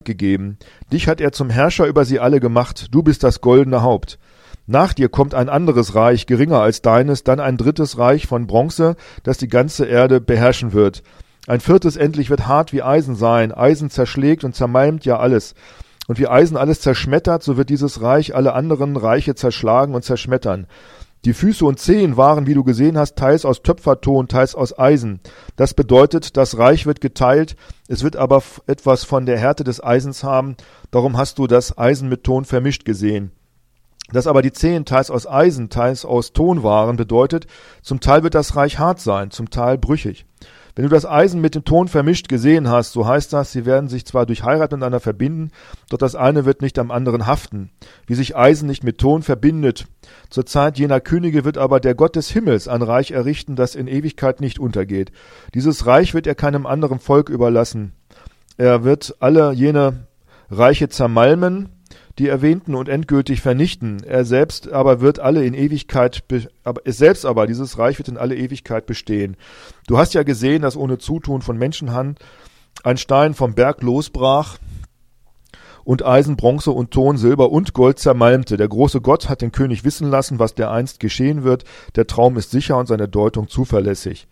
gegeben. Dich hat er zum Herrscher über sie alle gemacht. Du bist das goldene Haupt. Nach dir kommt ein anderes Reich, geringer als deines, dann ein drittes Reich von Bronze, das die ganze Erde beherrschen wird. Ein viertes endlich wird hart wie Eisen sein. Eisen zerschlägt und zermalmt ja alles. Und wie Eisen alles zerschmettert, so wird dieses Reich alle anderen Reiche zerschlagen und zerschmettern. Die Füße und Zehen waren, wie du gesehen hast, teils aus Töpferton, teils aus Eisen. Das bedeutet, das Reich wird geteilt, es wird aber etwas von der Härte des Eisens haben, darum hast du das Eisen mit Ton vermischt gesehen. Dass aber die Zehen teils aus Eisen, teils aus Ton waren, bedeutet, zum Teil wird das Reich hart sein, zum Teil brüchig. Wenn du das Eisen mit dem Ton vermischt gesehen hast, so heißt das, sie werden sich zwar durch Heirat miteinander verbinden, doch das eine wird nicht am anderen haften, wie sich Eisen nicht mit Ton verbindet. Zur Zeit jener Könige wird aber der Gott des Himmels ein Reich errichten, das in Ewigkeit nicht untergeht. Dieses Reich wird er keinem anderen Volk überlassen. Er wird alle jene Reiche zermalmen, die erwähnten, und endgültig vernichten. Er selbst aber wird alle in Ewigkeit, dieses Reich wird in alle Ewigkeit bestehen. Du hast ja gesehen, dass ohne Zutun von Menschenhand ein Stein vom Berg losbrach und Eisen, Bronze und Ton, Silber und Gold zermalmte. Der große Gott hat den König wissen lassen, was dereinst geschehen wird. Der Traum ist sicher und seine Deutung zuverlässig.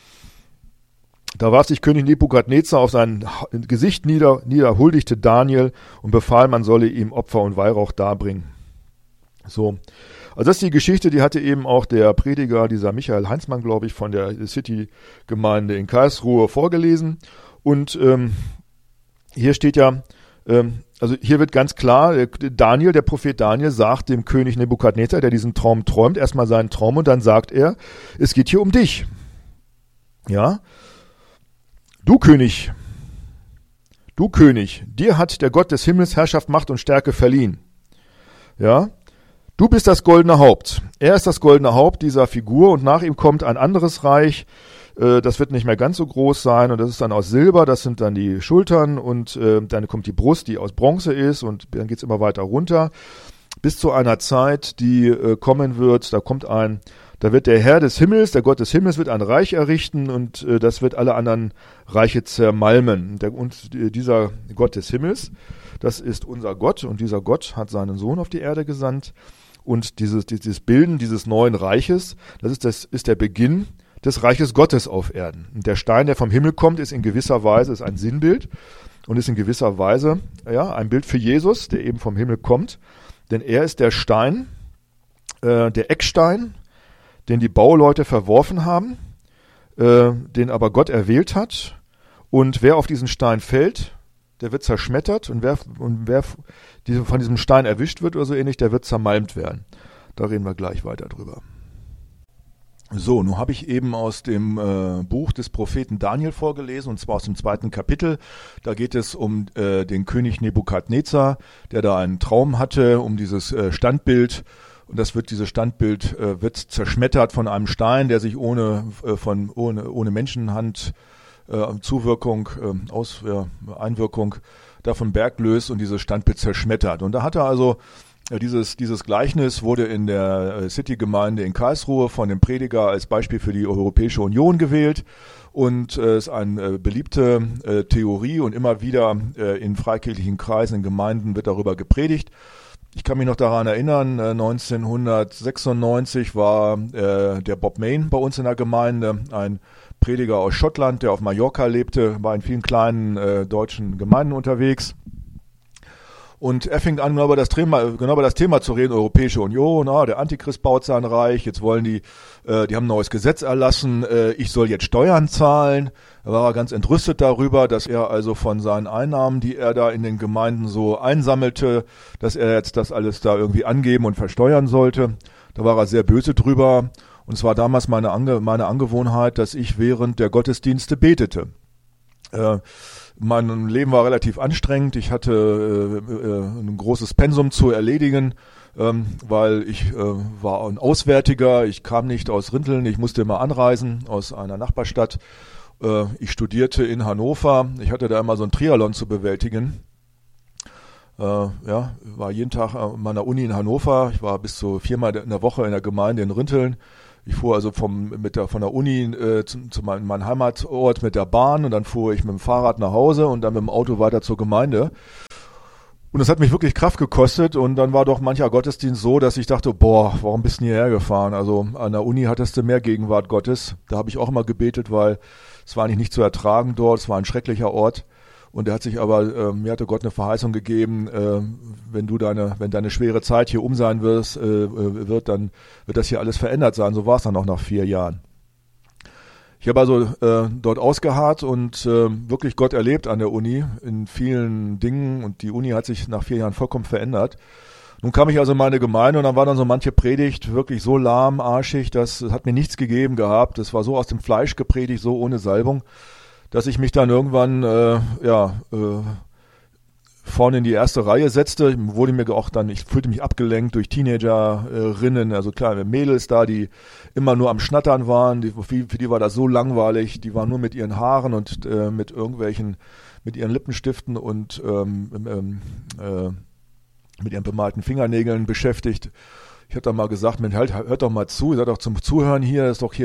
Da warf sich König Nebukadnezar auf sein Gesicht nieder, huldigte Daniel und befahl, man solle ihm Opfer und Weihrauch darbringen. So, also das ist die Geschichte, die hatte eben auch der Prediger, dieser Michael Heinzmann, glaube ich, von der City-Gemeinde in Karlsruhe vorgelesen. Und hier steht ja, also hier wird ganz klar, Daniel, der Prophet Daniel, sagt dem König Nebukadnezar, der diesen Traum träumt, erstmal seinen Traum und dann sagt er, es geht hier um dich. Ja, Du König, dir hat der Gott des Himmels Herrschaft, Macht und Stärke verliehen. Ja, du bist das goldene Haupt. Er ist das goldene Haupt dieser Figur und nach ihm kommt ein anderes Reich. Das wird nicht mehr ganz so groß sein und das ist dann aus Silber, das sind dann die Schultern und dann kommt die Brust, die aus Bronze ist und dann geht's immer weiter runter. Bis zu einer Zeit, die kommen wird, da wird der Herr des Himmels, der Gott des Himmels, wird ein Reich errichten und das wird alle anderen Reiche zermalmen. Dieser Gott des Himmels, das ist unser Gott und dieser Gott hat seinen Sohn auf die Erde gesandt und dieses Bilden dieses neuen Reiches, das ist der Beginn des Reiches Gottes auf Erden. Und der Stein, der vom Himmel kommt, ist in gewisser Weise ein Sinnbild und ist in gewisser Weise ein Bild für Jesus, der eben vom Himmel kommt, denn er ist der Stein, der Eckstein, den die Bauleute verworfen haben, den aber Gott erwählt hat. Und wer auf diesen Stein fällt, der wird zerschmettert und wer von diesem Stein erwischt wird oder so ähnlich, der wird zermalmt werden. Da reden wir gleich weiter drüber. So, nun habe ich eben aus dem Buch des Propheten Daniel vorgelesen, und zwar aus dem 2. Kapitel. Da geht es um den König Nebukadnezar, der da einen Traum hatte, um dieses Standbild. Und dieses Standbild wird zerschmettert von einem Stein, der sich ohne Menschenhand Zuwirkung, Einwirkung da vom Berg löst und dieses Standbild zerschmettert. Und da hat er also dieses Gleichnis wurde in der City-Gemeinde in Karlsruhe von dem Prediger als Beispiel für die Europäische Union gewählt und ist eine beliebte Theorie und immer wieder in freikirchlichen Kreisen, in Gemeinden wird darüber gepredigt. Ich kann mich noch daran erinnern, 1996 war der Bob Mayne bei uns in der Gemeinde, ein Prediger aus Schottland, der auf Mallorca lebte, war in vielen kleinen deutschen Gemeinden unterwegs. Und er fängt an, genau über das Thema zu reden, Europäische Union, der Antichrist baut sein Reich, jetzt wollen die haben ein neues Gesetz erlassen, ich soll jetzt Steuern zahlen. Da war er ganz entrüstet darüber, dass er also von seinen Einnahmen, die er da in den Gemeinden so einsammelte, dass er jetzt das alles da irgendwie angeben und versteuern sollte. Da war er sehr böse drüber. Und es war damals meine Angewohnheit, dass ich während der Gottesdienste betete. Mein Leben war relativ anstrengend. Ich hatte ein großes Pensum zu erledigen, weil ich war ein Auswärtiger. Ich kam nicht aus Rinteln. Ich musste immer anreisen aus einer Nachbarstadt. Ich studierte in Hannover. Ich hatte da immer so ein Triathlon zu bewältigen. War jeden Tag an meiner Uni in Hannover. Ich war bis zu 4-mal in der Woche in der Gemeinde in Rinteln. Ich fuhr also von der Uni zu meinem Heimatort mit der Bahn und dann fuhr ich mit dem Fahrrad nach Hause und dann mit dem Auto weiter zur Gemeinde. Und das hat mich wirklich Kraft gekostet und dann war doch mancher Gottesdienst so, dass ich dachte, boah, warum bist du hierher gefahren? Also an der Uni hattest du mehr Gegenwart Gottes. Da habe ich auch immer gebetet, weil es war eigentlich nicht zu ertragen dort, es war ein schrecklicher Ort. Und er hat sich aber, mir hatte Gott eine Verheißung gegeben, wenn deine schwere Zeit hier sein wird, dann wird das hier alles verändert sein. So war es dann auch nach 4 Jahren. Ich habe also dort ausgeharrt und wirklich Gott erlebt an der Uni in vielen Dingen und die Uni hat sich nach 4 Jahren vollkommen verändert. Nun kam ich also in meine Gemeinde und dann war dann so manche Predigt wirklich so lahmarschig, das hat mir nichts gegeben gehabt. Das war so aus dem Fleisch gepredigt, so ohne Salbung, dass ich mich dann irgendwann vorne in die erste Reihe setzte. Ich fühlte mich abgelenkt durch Teenagerinnen, also kleine Mädels da, die immer nur am Schnattern waren. Für die war das so langweilig. Die waren nur mit ihren Haaren und mit ihren Lippenstiften und mit ihren bemalten Fingernägeln beschäftigt. Ich habe dann mal gesagt, hört doch mal zu, ihr seid doch zum Zuhören hier, das ist doch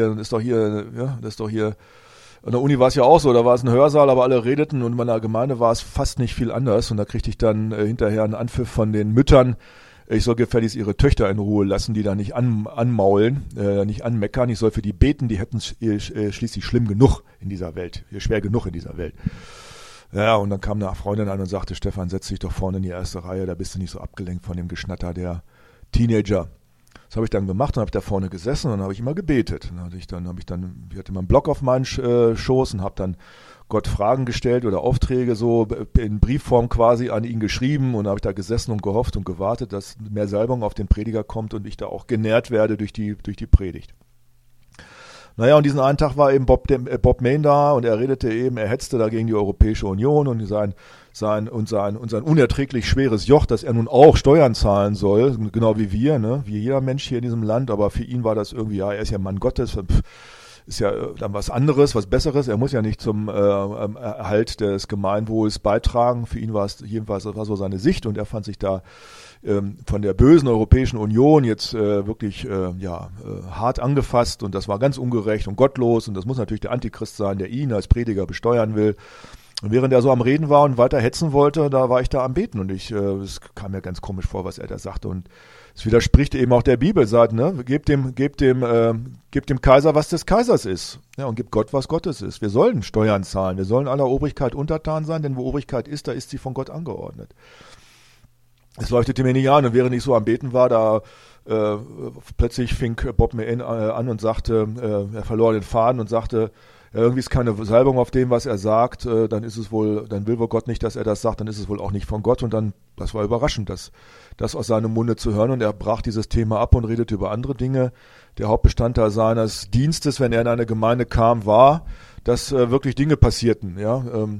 hier. An der Uni war es ja auch so, da war es ein Hörsaal, aber alle redeten und in meiner Gemeinde war es fast nicht viel anders. Und da kriegte ich dann hinterher einen Anpfiff von den Müttern. Ich soll gefälligst ihre Töchter in Ruhe lassen, die da nicht anmaulen, nicht anmeckern. Ich soll für die beten, die hätten es schließlich schlimm genug in dieser Welt, schwer genug in dieser Welt. Ja, und dann kam eine Freundin an und sagte, Stefan, setz dich doch vorne in die erste Reihe, da bist du nicht so abgelenkt von dem Geschnatter der Teenager. Das habe ich dann gemacht und habe da vorne gesessen und dann habe ich immer gebetet. Ich hatte immer einen Block auf meinen Schoß und habe dann Gott Fragen gestellt oder Aufträge so in Briefform quasi an ihn geschrieben und habe ich da gesessen und gehofft und gewartet, dass mehr Salbung auf den Prediger kommt und ich da auch genährt werde durch die Predigt. Naja, und diesen einen Tag war eben Bob Main da und er hetzte da gegen die Europäische Union und sein unerträglich schweres Joch, dass er nun auch Steuern zahlen soll, genau wie wir, ne, wie jeder Mensch hier in diesem Land, aber für ihn war das irgendwie, ja, er ist ja Mann Gottes, ist ja dann was anderes, was Besseres, er muss ja nicht zum Erhalt des Gemeinwohls beitragen, für ihn war es jedenfalls, das war so seine Sicht und er fand sich da von der bösen Europäischen Union jetzt wirklich hart angefasst und das war ganz ungerecht und gottlos und das muss natürlich der Antichrist sein, der ihn als Prediger besteuern will. Und während er so am Reden war und weiter hetzen wollte, da war ich da am Beten und es kam mir ganz komisch vor, was er da sagte und es widerspricht eben auch der Bibel, sagt, ne, gebt dem Kaiser, was des Kaisers ist, ja, und gebt Gott, was Gottes ist. Wir sollen Steuern zahlen, wir sollen aller Obrigkeit untertan sein, denn wo Obrigkeit ist, da ist sie von Gott angeordnet. Es leuchtete mir nicht an und während ich so am Beten war, da plötzlich fing Bob Main an und sagte, er verlor den Faden und sagte, ja, irgendwie ist keine Salbung auf dem, was er sagt, dann will wohl Gott nicht, dass er das sagt, dann ist es wohl auch nicht von Gott und dann, das war überraschend, das aus seinem Munde zu hören und er brach dieses Thema ab und redete über andere Dinge. Der Hauptbestandteil seines Dienstes, wenn er in eine Gemeinde kam, war, dass wirklich Dinge passierten, ja,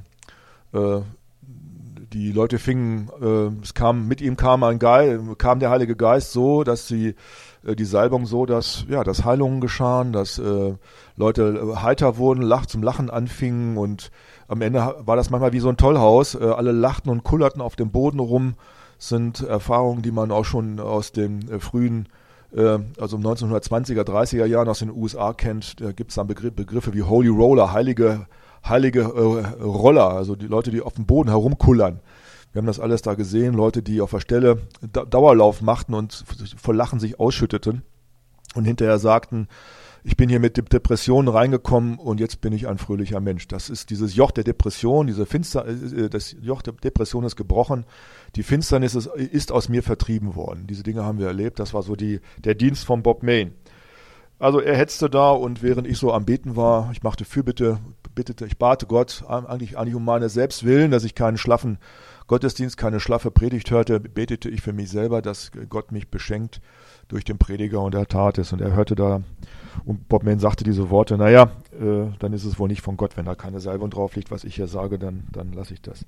die Leute mit ihm kam der Heilige Geist so, dass die Salbung so, dass Heilungen geschahen, dass Leute heiter wurden, zum Lachen anfingen und am Ende war das manchmal wie so ein Tollhaus. Alle lachten und kullerten auf dem Boden rum. Das sind Erfahrungen, die man auch schon aus den frühen, also 1920er, 30er Jahren aus den USA kennt. Da gibt es dann Begriffe wie Holy Roller, heilige Roller, also die Leute, die auf dem Boden herumkullern. Wir haben das alles da gesehen, Leute, die auf der Stelle Dauerlauf machten und vor Lachen sich ausschütteten und hinterher sagten, ich bin hier mit Depressionen reingekommen und jetzt bin ich ein fröhlicher Mensch. Das ist dieses Joch der Depression, das Joch der Depression ist gebrochen, die Finsternis ist aus mir vertrieben worden. Diese Dinge haben wir erlebt, das war so der Dienst von Bob Main. Also er hetzte da und während ich so am Beten war, ich machte Fürbitte, ich bate Gott eigentlich um meine Selbstwillen, dass ich keinen schlaffen Gottesdienst, keine schlaffe Predigt hörte, betete ich für mich selber, dass Gott mich beschenkt durch den Prediger und er tat es und er hörte da und Bob Main sagte diese Worte, naja, dann ist es wohl nicht von Gott, wenn da keine Salbung drauf liegt, was ich hier sage, dann lasse ich das.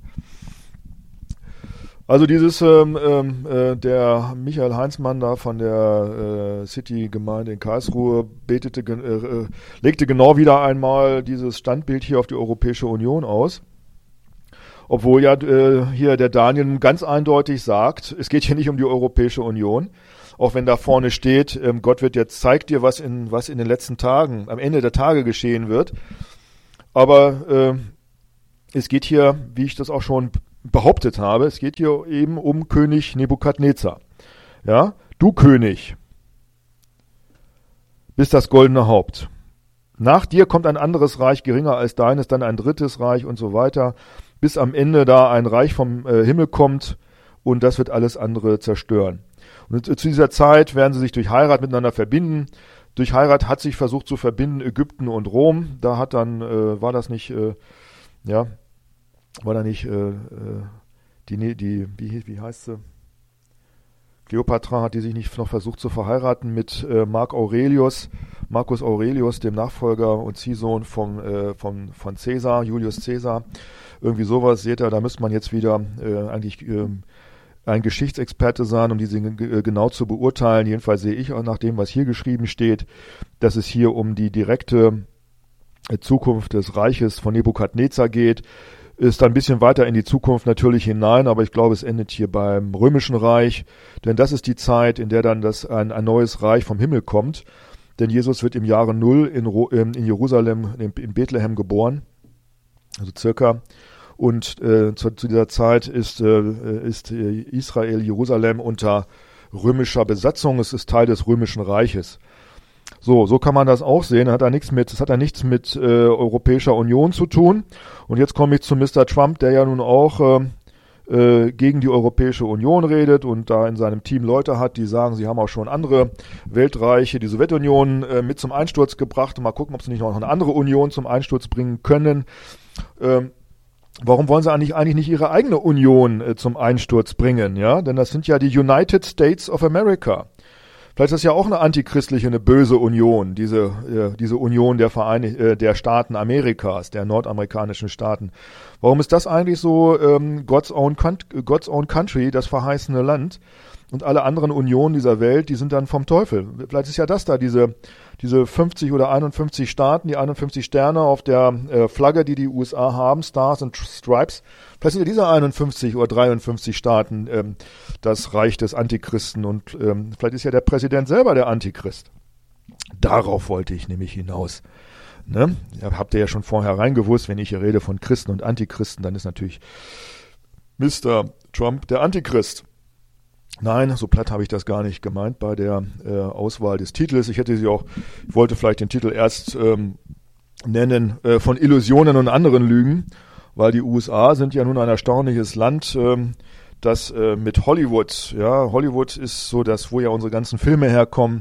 Also der Michael Heinzmann da von der City-Gemeinde in Karlsruhe legte genau wieder einmal dieses Standbild hier auf die Europäische Union aus. Obwohl ja hier der Daniel ganz eindeutig sagt, es geht hier nicht um die Europäische Union. auch wenn da vorne steht, Gott zeigt dir, was in den letzten Tagen, am Ende der Tage geschehen wird. Aber es geht hier, wie ich das auch schon behauptet habe, es geht hier eben um König Nebukadnezar. Ja, du König bist das goldene Haupt. Nach dir kommt ein anderes Reich, geringer als deines, dann ein drittes Reich und so weiter, bis am Ende da ein Reich vom Himmel kommt und das wird alles andere zerstören. Und zu dieser Zeit werden sie sich durch Heirat miteinander verbinden. Durch Heirat hat sich versucht zu verbinden Ägypten und Rom. Da hat dann, war da nicht, wie heißt sie? Kleopatra hat die sich nicht noch versucht zu verheiraten mit Marcus Aurelius, dem Nachfolger und Ziehsohn von Caesar, Julius Caesar. Irgendwie sowas, seht ihr, da müsste man jetzt wieder eigentlich ein Geschichtsexperte sein, um diese genau zu beurteilen. Jedenfalls sehe ich auch nach dem, was hier geschrieben steht, dass es hier um die direkte Zukunft des Reiches von Nebukadnezar geht. Ist dann ein bisschen weiter in die Zukunft natürlich hinein, aber ich glaube, es endet hier beim Römischen Reich, denn das ist die Zeit, in der dann ein neues Reich vom Himmel kommt. Denn Jesus wird im Jahre 0 in Jerusalem, in Bethlehem geboren, also circa. Und zu dieser Zeit ist Israel, Jerusalem unter römischer Besatzung. Es ist Teil des Römischen Reiches. So kann man das auch sehen. Das hat ja nichts mit Europäischer Union zu tun. Und jetzt komme ich zu Mr. Trump, der ja nun auch gegen die Europäische Union redet und da in seinem Team Leute hat, die sagen, sie haben auch schon andere Weltreiche, die Sowjetunion mit zum Einsturz gebracht. Mal gucken, ob sie nicht noch eine andere Union zum Einsturz bringen können. Warum wollen sie eigentlich nicht ihre eigene Union zum Einsturz bringen? Ja, denn das sind ja die United States of America. Vielleicht ist das ja auch eine antichristliche, eine böse Union, diese Union der Staaten Amerikas, der nordamerikanischen Staaten. Warum ist das eigentlich so God's own country, das verheißene Land? Und alle anderen Unionen dieser Welt, die sind dann vom Teufel. Vielleicht ist ja das da, diese 50 oder 51 Staaten, die 51 Sterne auf der Flagge, die USA haben, Stars and Stripes. Vielleicht sind ja diese 51 oder 53 Staaten das Reich des Antichristen und vielleicht ist ja der Präsident selber der Antichrist. Darauf wollte ich nämlich hinaus. Ne? Habt ihr ja schon vorher reingewusst, wenn ich hier rede von Christen und Antichristen, dann ist natürlich Mr. Trump der Antichrist. Nein, so platt habe ich das gar nicht gemeint bei der Auswahl des Titels. Ich wollte vielleicht den Titel erst nennen von Illusionen und anderen Lügen, weil die USA sind ja nun ein erstaunliches Land, das mit Hollywood, ja, Hollywood ist so das, wo ja unsere ganzen Filme herkommen.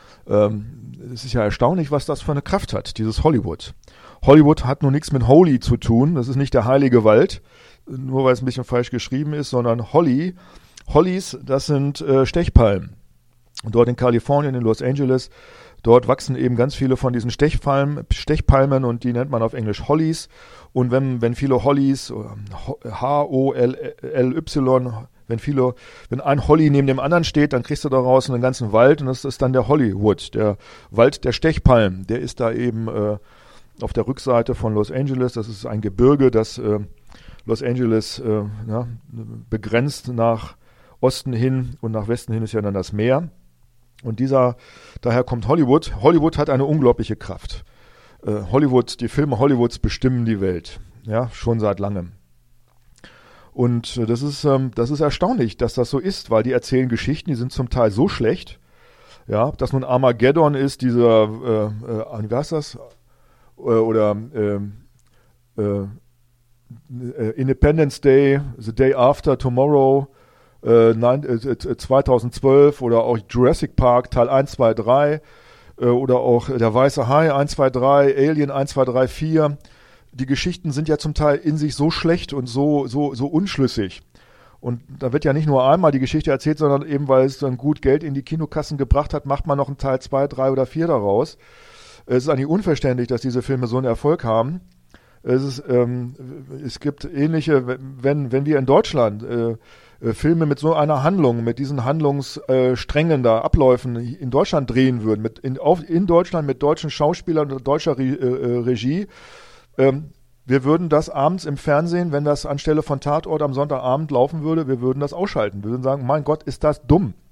Es ist ja erstaunlich, was das für eine Kraft hat, dieses Hollywood. Hollywood hat nun nichts mit Holy zu tun, das ist nicht der heilige Wald, nur weil es ein bisschen falsch geschrieben ist, sondern Hollies, das sind Stechpalmen. Und dort in Kalifornien, in Los Angeles, dort wachsen eben ganz viele von diesen Stechpalmen und die nennt man auf Englisch Hollies. Und wenn viele Hollies, H-O-L-L-Y, wenn ein Holly neben dem anderen steht, dann kriegst du daraus einen ganzen Wald und das ist dann der Hollywood, der Wald der Stechpalmen. Der ist da eben auf der Rückseite von Los Angeles. Das ist ein Gebirge, das Los Angeles begrenzt nach Osten hin und nach Westen hin ist ja dann das Meer. Und daher kommt Hollywood. Hollywood hat eine unglaubliche Kraft. Die Filme Hollywoods bestimmen die Welt. Ja, schon seit langem. Und das ist erstaunlich, dass das so ist, weil die erzählen Geschichten, die sind zum Teil so schlecht. Ja, ob das nun Armageddon ist, dieser, wie heißt das? Oder Independence Day, The Day After Tomorrow, 2012 oder auch Jurassic Park Teil 1, 2, 3 oder auch Der Weiße Hai 1, 2, 3, Alien 1, 2, 3, 4. Die Geschichten sind ja zum Teil in sich so schlecht und so unschlüssig. Und da wird ja nicht nur einmal die Geschichte erzählt, sondern eben, weil es dann gut Geld in die Kinokassen gebracht hat, macht man noch einen Teil 2, 3 oder 4 daraus. Es ist eigentlich unverständlich, dass diese Filme so einen Erfolg haben. Es gibt ähnliche, wenn wir in Deutschland Filme mit so einer Handlung, mit diesen Handlungssträngen da, Abläufen in Deutschland drehen würden, in Deutschland mit deutschen Schauspielern und deutscher Regie, wir würden das abends im Fernsehen, wenn das anstelle von Tatort am Sonntagabend laufen würde, wir würden das ausschalten. Wir würden sagen, mein Gott, ist das dumm.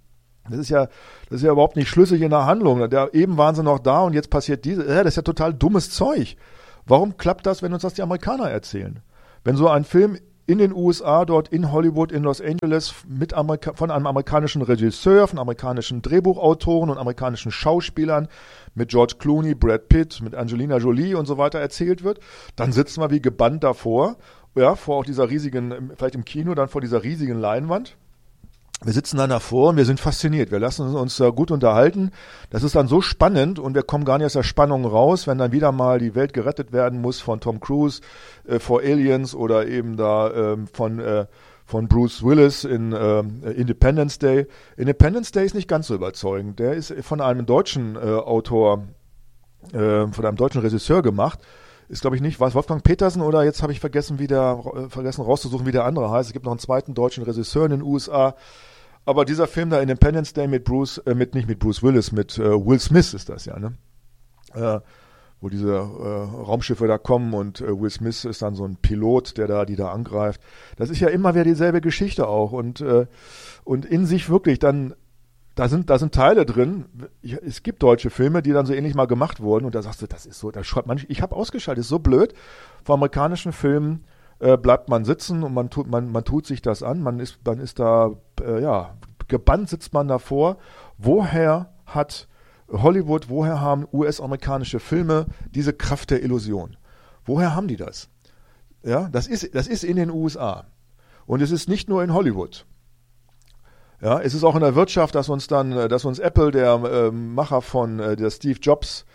Das ist ja überhaupt nicht schlüssig in der Handlung. Eben waren sie noch da und jetzt passiert diese. Ja, das ist ja total dummes Zeug. Warum klappt das, wenn uns das die Amerikaner erzählen? Wenn so ein Film in den USA, dort in Hollywood, in Los Angeles, von einem amerikanischen Regisseur, von amerikanischen Drehbuchautoren und amerikanischen Schauspielern mit George Clooney, Brad Pitt, mit Angelina Jolie und so weiter erzählt wird, dann sitzen wir wie gebannt davor, ja, vor auch dieser riesigen, vielleicht im Kino, dann vor dieser riesigen Leinwand. Wir sitzen dann davor und wir sind fasziniert. Wir lassen uns da gut unterhalten. Das ist dann so spannend und wir kommen gar nicht aus der Spannung raus, wenn dann wieder mal die Welt gerettet werden muss von Tom Cruise vor Aliens oder eben da von Bruce Willis in Independence Day. Independence Day ist nicht ganz so überzeugend. Der ist von einem deutschen Autor, von einem deutschen Regisseur gemacht. Ist, glaube ich, nicht, war es Wolfgang Petersen oder jetzt habe ich vergessen rauszusuchen, wie der andere heißt. Es gibt noch einen zweiten deutschen Regisseur in den USA. Aber dieser Film da, Independence Day mit nicht mit Bruce Willis, mit Will Smith ist das ja, ne? Wo diese Raumschiffe da kommen und Will Smith ist dann so ein Pilot, die da angreift. Das ist ja immer wieder dieselbe Geschichte auch und in sich wirklich dann, da sind Teile drin. Es gibt deutsche Filme, die dann so ähnlich mal gemacht wurden und da sagst du, das ist so, ich habe ausgeschaltet, ist so blöd. Vor amerikanischen Filmen bleibt man sitzen und man tut sich das an, man ist da, gebannt sitzt man davor. Woher haben US-amerikanische Filme diese Kraft der Illusion? Woher haben die das? Ja, das ist in den USA. Und es ist nicht nur in Hollywood. Ja, es ist auch in der Wirtschaft, dass uns Apple, der Macher von der Steve Jobs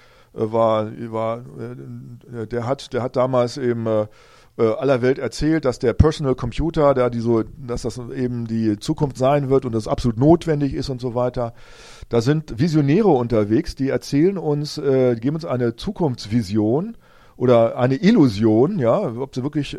der hat damals eben aller Welt erzählt, dass der Personal Computer, dass das eben die Zukunft sein wird und das absolut notwendig ist und so weiter. Da sind Visionäre unterwegs, die erzählen uns, die geben uns eine Zukunftsvision oder eine Illusion, ja, ob sie wirklich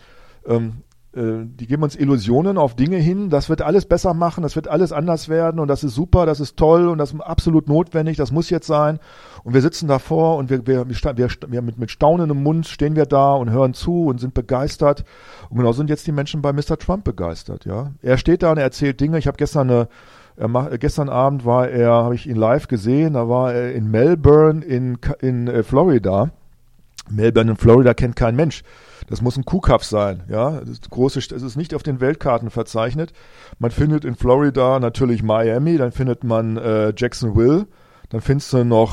die geben uns Illusionen auf Dinge hin, das wird alles besser machen, das wird alles anders werden und das ist super, das ist toll und das ist absolut notwendig, das muss jetzt sein. Und wir sitzen davor und wir mit staunendem Mund stehen wir da und hören zu und sind begeistert. Und genau sind jetzt die Menschen bei Mr. Trump begeistert, ja. Er steht da und er erzählt Dinge. Ich habe gestern Abend habe ich ihn live gesehen, da war er in Melbourne in Florida. Melbourne in Florida kennt kein Mensch. Das muss ein Kuhkaff sein, ja. Es ist nicht auf den Weltkarten verzeichnet. Man findet in Florida natürlich Miami, dann findet man Jacksonville, dann findest du noch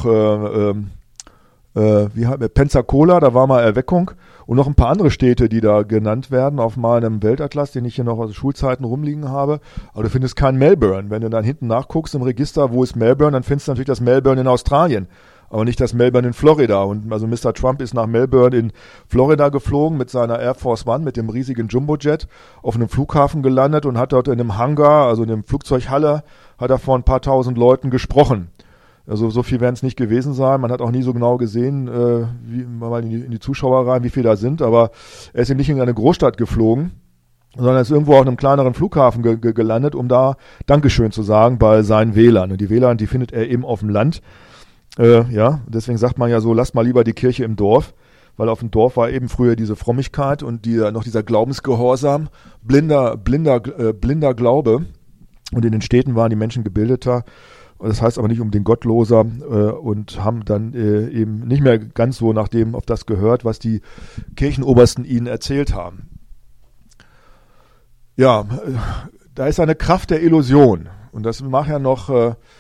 Pensacola, da war mal Erweckung und noch ein paar andere Städte, die da genannt werden auf meinem Weltatlas, den ich hier noch aus Schulzeiten rumliegen habe. Aber du findest kein Melbourne. Wenn du dann hinten nachguckst im Register, wo ist Melbourne, dann findest du natürlich das Melbourne in Australien. Aber nicht das Melbourne in Florida. Und also Mr. Trump ist nach Melbourne in Florida geflogen mit seiner Air Force One, mit dem riesigen Jumbojet, auf einem Flughafen gelandet und hat dort in einem Hangar, also in einem Flugzeughalle, hat er vor ein paar tausend Leuten gesprochen. Also so viel werden es nicht gewesen sein. Man hat auch nie so genau gesehen, mal in die Zuschauer rein, wie viele da sind. Aber er ist eben nicht in eine Großstadt geflogen, sondern er ist irgendwo auf einem kleineren Flughafen gelandet, um da Dankeschön zu sagen bei seinen Wählern. Und die Wähler, die findet er eben auf dem Land. Deswegen sagt man ja so, lasst mal lieber die Kirche im Dorf, weil auf dem Dorf war eben früher diese Frömmigkeit und noch dieser Glaubensgehorsam, blinder Glaube. Und in den Städten waren die Menschen gebildeter. Das heißt aber nicht um den Gottloser und haben dann eben nicht mehr ganz so auf das gehört, was die Kirchenobersten ihnen erzählt haben. Ja, da ist eine Kraft der Illusion und das mag ja noch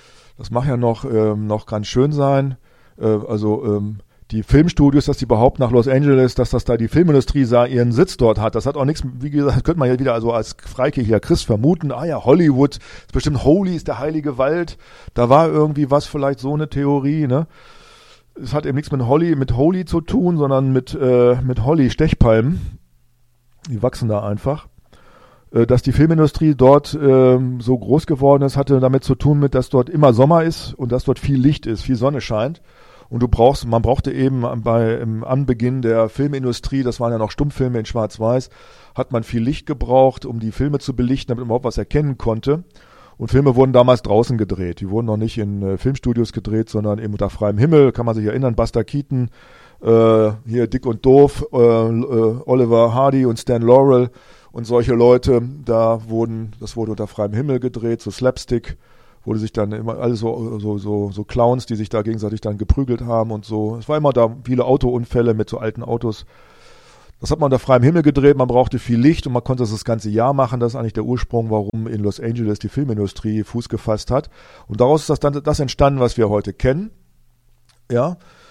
ganz schön sein. Die Filmstudios, dass die behaupten nach Los Angeles, dass das da die Filmindustrie ihren Sitz dort hat. Das hat auch nichts, wie gesagt, könnte man ja wieder also als freikirchlicher Christ vermuten. Ah ja, Hollywood, ist bestimmt Holy, ist der heilige Wald. Da war irgendwie was, vielleicht so eine Theorie, ne? Es hat eben nichts mit Holy zu tun, sondern mit Holly-Stechpalmen. Die wachsen da einfach. Dass die Filmindustrie dort so groß geworden ist, hatte damit zu tun, dass dort immer Sommer ist und dass dort viel Licht ist, viel Sonne scheint. Und man brauchte eben im Anbeginn der Filmindustrie, das waren ja noch Stummfilme in Schwarz-Weiß, hat man viel Licht gebraucht, um die Filme zu belichten, damit man überhaupt was erkennen konnte. Und Filme wurden damals draußen gedreht. Die wurden noch nicht in Filmstudios gedreht, sondern eben unter freiem Himmel, kann man sich erinnern, Buster Keaton, hier Dick und Doof, Oliver Hardy und Stan Laurel und solche Leute, das wurde unter freiem Himmel gedreht, so Slapstick, wurde sich dann immer alle so Clowns, die sich da gegenseitig dann geprügelt haben und so. Es war immer da viele Autounfälle mit so alten Autos. Das hat man unter freiem Himmel gedreht, man brauchte viel Licht und man konnte das ganze Jahr machen. Das ist eigentlich der Ursprung, warum in Los Angeles die Filmindustrie Fuß gefasst hat. Und daraus ist das entstanden, was wir heute kennen. Ja,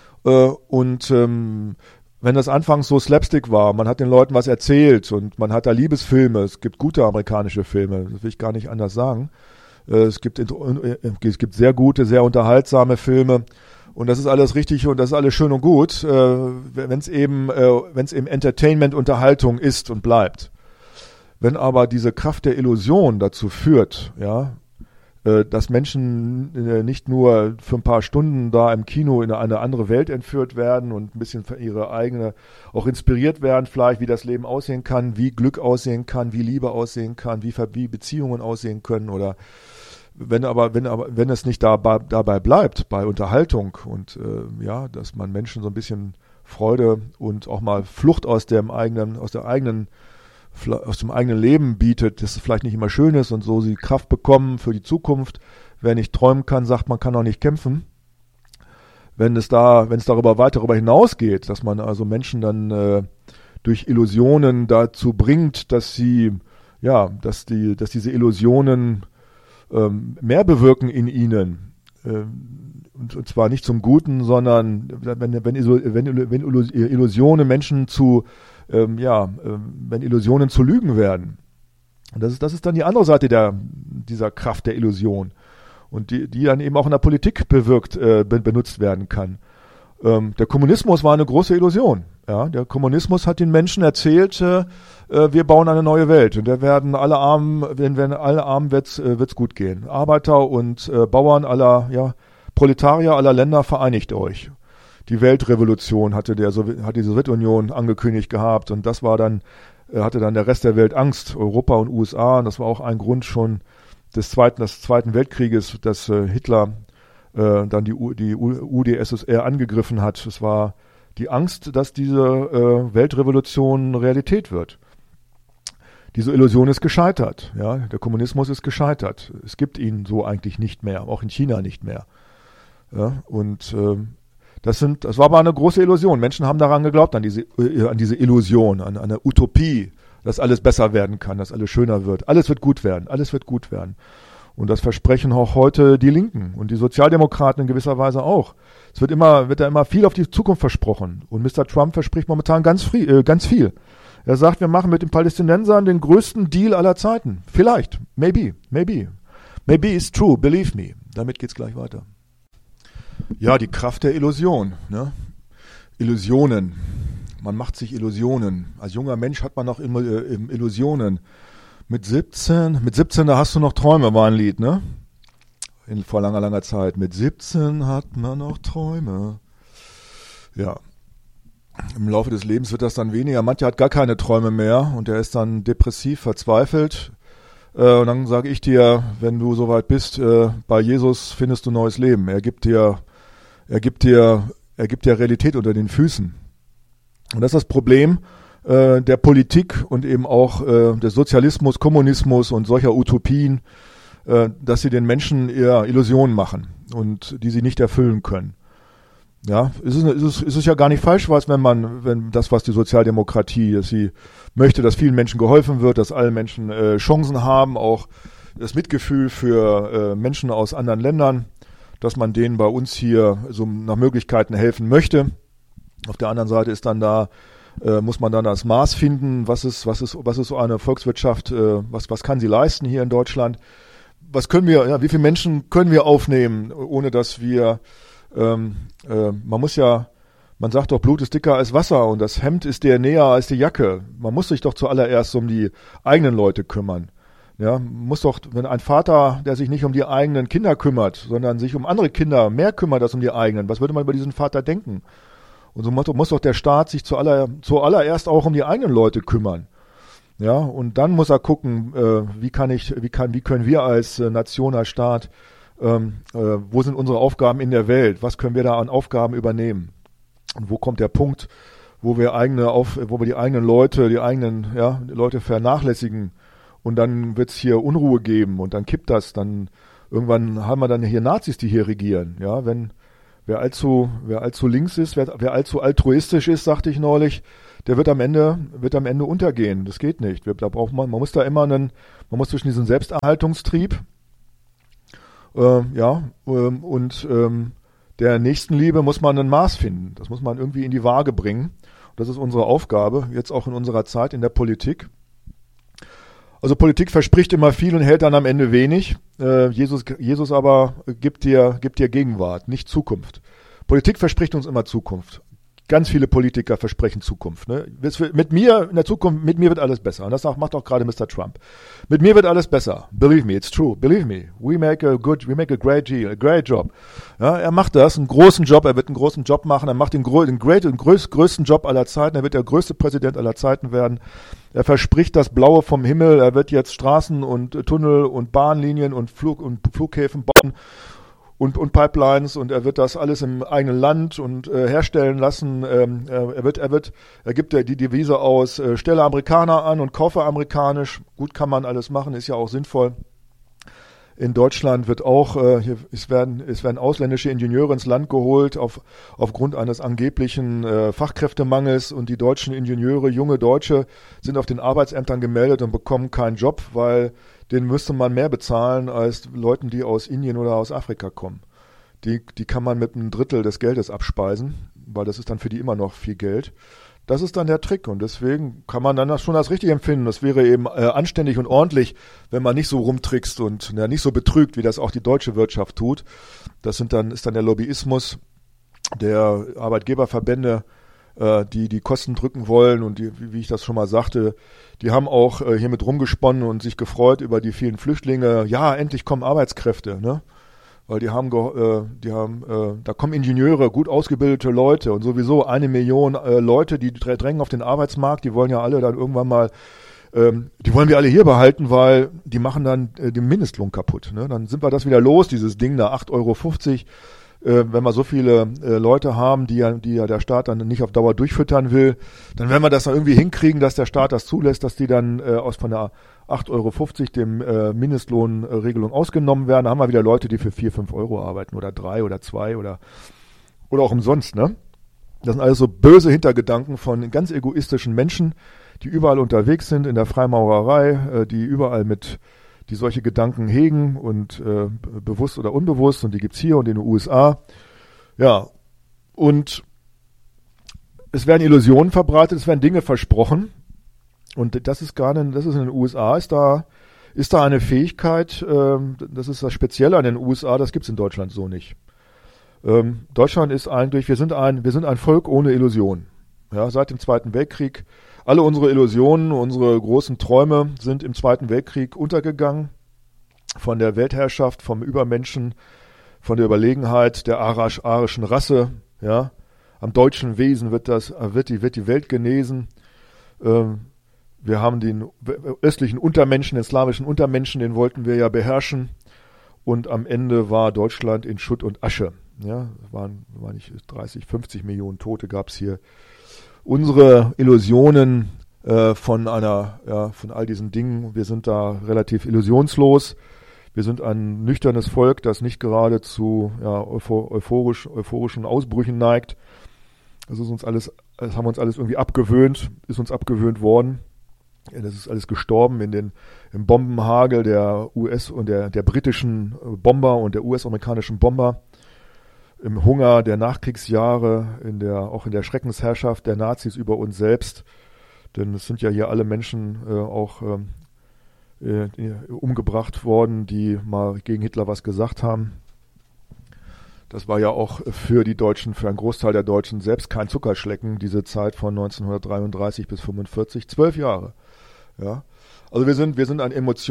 wenn das anfangs so Slapstick war, man hat den Leuten was erzählt und man hat da Liebesfilme, es gibt gute amerikanische Filme, das will ich gar nicht anders sagen. Es gibt sehr gute, sehr unterhaltsame Filme und das ist alles richtig und das ist alles schön und gut, wenn es eben Entertainment, Unterhaltung ist und bleibt. Wenn aber diese Kraft der Illusion dazu führt, ja, dass Menschen nicht nur für ein paar Stunden da im Kino in eine andere Welt entführt werden und ein bisschen für ihre eigene auch inspiriert werden, vielleicht wie das Leben aussehen kann, wie Glück aussehen kann, wie Liebe aussehen kann, wie Beziehungen aussehen können oder wenn es nicht dabei bleibt, bei Unterhaltung und dass man Menschen so ein bisschen Freude und auch mal Flucht aus dem eigenen Leben bietet, dass es vielleicht nicht immer schön ist und so sie Kraft bekommen für die Zukunft. Wer nicht träumen kann, sagt, man kann auch nicht kämpfen. Wenn es darüber hinausgeht, dass man also Menschen dann durch Illusionen dazu bringt, dass diese Illusionen mehr bewirken in ihnen, und zwar nicht zum Guten, sondern wenn Illusionen Menschen wenn Illusionen zu Lügen werden. Und das ist dann die andere Seite dieser Kraft der Illusion. Und die dann eben auch in der Politik benutzt werden kann. Der Kommunismus war eine große Illusion. Ja, der Kommunismus hat den Menschen erzählt, wir bauen eine neue Welt und wenn alle arm wird's gut gehen. Arbeiter und Bauern Proletarier aller Länder, vereinigt euch. Die Weltrevolution hat die Sowjetunion angekündigt gehabt und das war dann, hatte dann der Rest der Welt Angst, Europa und USA. Und das war auch ein Grund schon des Zweiten Weltkrieges, dass Hitler dann die UdSSR angegriffen hat. Es war die Angst, dass diese Weltrevolution Realität wird. Diese Illusion ist gescheitert. Ja? Der Kommunismus ist gescheitert. Es gibt ihn so eigentlich nicht mehr, auch in China nicht mehr. Ja? Und das war aber eine große Illusion. Menschen haben daran geglaubt, an diese Illusion, an eine Utopie, dass alles besser werden kann, dass alles schöner wird. Alles wird gut werden, alles wird gut werden. Und das versprechen auch heute die Linken und die Sozialdemokraten in gewisser Weise auch. Es wird da immer viel auf die Zukunft versprochen. Und Mr. Trump verspricht momentan ganz viel. Er sagt, wir machen mit den Palästinensern den größten Deal aller Zeiten. Vielleicht, maybe. Maybe it's true, believe me. Damit geht's gleich weiter. Ja, die Kraft der Illusion. Ne? Illusionen. Man macht sich Illusionen. Als junger Mensch hat man noch immer Illusionen. Mit 17, da hast du noch Träume, war ein Lied, ne? Vor langer Zeit. Mit 17 hat man noch Träume. Ja. Im Laufe des Lebens wird das dann weniger. Mancher hat gar keine Träume mehr und der ist dann depressiv, verzweifelt. Und dann sage ich dir, wenn du soweit bist, bei Jesus findest du neues Leben. Er gibt dir Realität unter den Füßen. Und das ist das Problem der Politik und eben auch des Sozialismus, Kommunismus und solcher Utopien, dass sie den Menschen eher Illusionen machen und die sie nicht erfüllen können. Ja, ist es ja gar nicht falsch, was die Sozialdemokratie, dass sie möchte, dass vielen Menschen geholfen wird, dass alle Menschen Chancen haben, auch das Mitgefühl für Menschen aus anderen Ländern, dass man denen bei uns hier so nach Möglichkeiten helfen möchte. Auf der anderen Seite ist dann muss man dann das Maß finden, was ist so eine Volkswirtschaft, was kann sie leisten hier in Deutschland? Wie viele Menschen können wir aufnehmen, ohne dass wir man sagt doch, Blut ist dicker als Wasser und das Hemd ist dir näher als die Jacke. Man muss sich doch zuallererst um die eigenen Leute kümmern. Ja, wenn ein Vater, der sich nicht um die eigenen Kinder kümmert, sondern sich um andere Kinder mehr kümmert als um die eigenen, was würde man über diesen Vater denken? Und so muss doch der Staat sich zuallererst auch um die eigenen Leute kümmern. Ja, und dann muss er gucken, wie können wir als Nation, als Staat, wo sind unsere Aufgaben in der Welt? Was können wir da an Aufgaben übernehmen? Und wo kommt der Punkt, wo wir die eigenen Leute vernachlässigen und dann wird es hier Unruhe geben und dann kippt das, dann irgendwann haben wir dann hier Nazis, die hier regieren. Ja, wer allzu links ist, wer allzu altruistisch ist, sagte ich neulich, der wird am Ende untergehen. Das geht nicht. Da braucht man muss da immer man muss zwischen diesem Selbsterhaltungstrieb, und der Nächstenliebe muss man ein Maß finden. Das muss man irgendwie in die Waage bringen. Und das ist unsere Aufgabe, jetzt auch in unserer Zeit in der Politik. Also Politik verspricht immer viel und hält dann am Ende wenig. Jesus aber gibt dir Gegenwart, nicht Zukunft. Politik verspricht uns immer Zukunft. Ganz viele Politiker versprechen Zukunft. Ne? Mit mir in der Zukunft, mit mir wird alles besser. Und das macht auch gerade Mr. Trump. Mit mir wird alles besser. Believe me, it's true. Believe me. We make a great deal, a great job. Ja, er macht das, einen großen Job. Er wird einen großen Job machen. Er macht den größten Job aller Zeiten. Er wird der größte Präsident aller Zeiten werden. Er verspricht das Blaue vom Himmel. Er wird jetzt Straßen und Tunnel und Bahnlinien und Flughäfen bauen. Und Pipelines, und er wird das alles im eigenen Land und herstellen lassen. Er gibt die Devise aus, stelle Amerikaner an und kaufe amerikanisch. Gut, kann man alles machen, ist ja auch sinnvoll. In Deutschland wird auch, es werden ausländische Ingenieure ins Land geholt aufgrund eines angeblichen Fachkräftemangels, und die deutschen Ingenieure, junge Deutsche, sind auf den Arbeitsämtern gemeldet und bekommen keinen Job, weil denen müsste man mehr bezahlen als Leuten, die aus Indien oder aus Afrika kommen. Die kann man mit einem Drittel des Geldes abspeisen, weil das ist dann für die immer noch viel Geld. Das ist dann der Trick, und deswegen kann man dann das schon als richtig empfinden. Das wäre eben anständig und ordentlich, wenn man nicht so rumtrickst und nicht so betrügt, wie das auch die deutsche Wirtschaft tut. Ist dann der Lobbyismus der Arbeitgeberverbände, die Kosten drücken wollen, und wie ich das schon mal sagte, die haben auch hier mit rumgesponnen und sich gefreut über die vielen Flüchtlinge. Ja, endlich kommen Arbeitskräfte, ne? Weil da kommen Ingenieure, gut ausgebildete Leute, und sowieso 1 Million Leute, die drängen auf den Arbeitsmarkt. Die wollen ja alle dann irgendwann mal, die wollen wir alle hier behalten, weil die machen dann den Mindestlohn kaputt, ne? Dann sind wir das wieder los, dieses Ding da, 8,50 €. Wenn wir so viele Leute haben, die ja der Staat dann nicht auf Dauer durchfüttern will, dann werden wir das dann irgendwie hinkriegen, dass der Staat das zulässt, dass die dann von der 8,50 € dem Mindestlohnregelung ausgenommen werden. Da haben wir wieder Leute, die für 4, 5 € arbeiten oder 3 oder 2 oder auch umsonst, ne? Das sind alles so böse Hintergedanken von ganz egoistischen Menschen, die überall unterwegs sind in der Freimaurerei, die solche Gedanken hegen, und bewusst oder unbewusst, und die gibt's hier und in den USA. Ja, und es werden Illusionen verbreitet, es werden Dinge versprochen, und das ist in den USA, ist da eine Fähigkeit, das ist das Spezielle an den USA, das gibt's in Deutschland so nicht. Deutschland ist eigentlich, wir sind ein Volk ohne Illusion. Ja, seit dem Zweiten Weltkrieg. Alle unsere Illusionen, unsere großen Träume sind im Zweiten Weltkrieg untergegangen. Von der Weltherrschaft, vom Übermenschen, von der Überlegenheit der arischen Rasse. Ja, am deutschen Wesen wird die Welt genesen. Wir haben den östlichen Untermenschen, den slawischen Untermenschen, den wollten wir ja beherrschen. Und am Ende war Deutschland in Schutt und Asche. Ja, waren nicht 30, 50 Millionen Tote gab es hier. Unsere Illusionen von all diesen Dingen, wir sind da relativ illusionslos. Wir sind ein nüchternes Volk, das nicht gerade zu euphorischen Ausbrüchen neigt. Das haben wir uns alles irgendwie ist uns abgewöhnt worden. Das ist alles gestorben im Bombenhagel der US- und der britischen Bomber und der US-amerikanischen Bomber. Im Hunger der Nachkriegsjahre, auch in der Schreckensherrschaft der Nazis über uns selbst. Denn es sind ja hier alle Menschen umgebracht worden, die mal gegen Hitler was gesagt haben. Das war ja auch für einen Großteil der Deutschen selbst kein Zuckerschlecken, diese Zeit von 1933 bis 1945, 12 Jahre. Ja. Also wir sind ein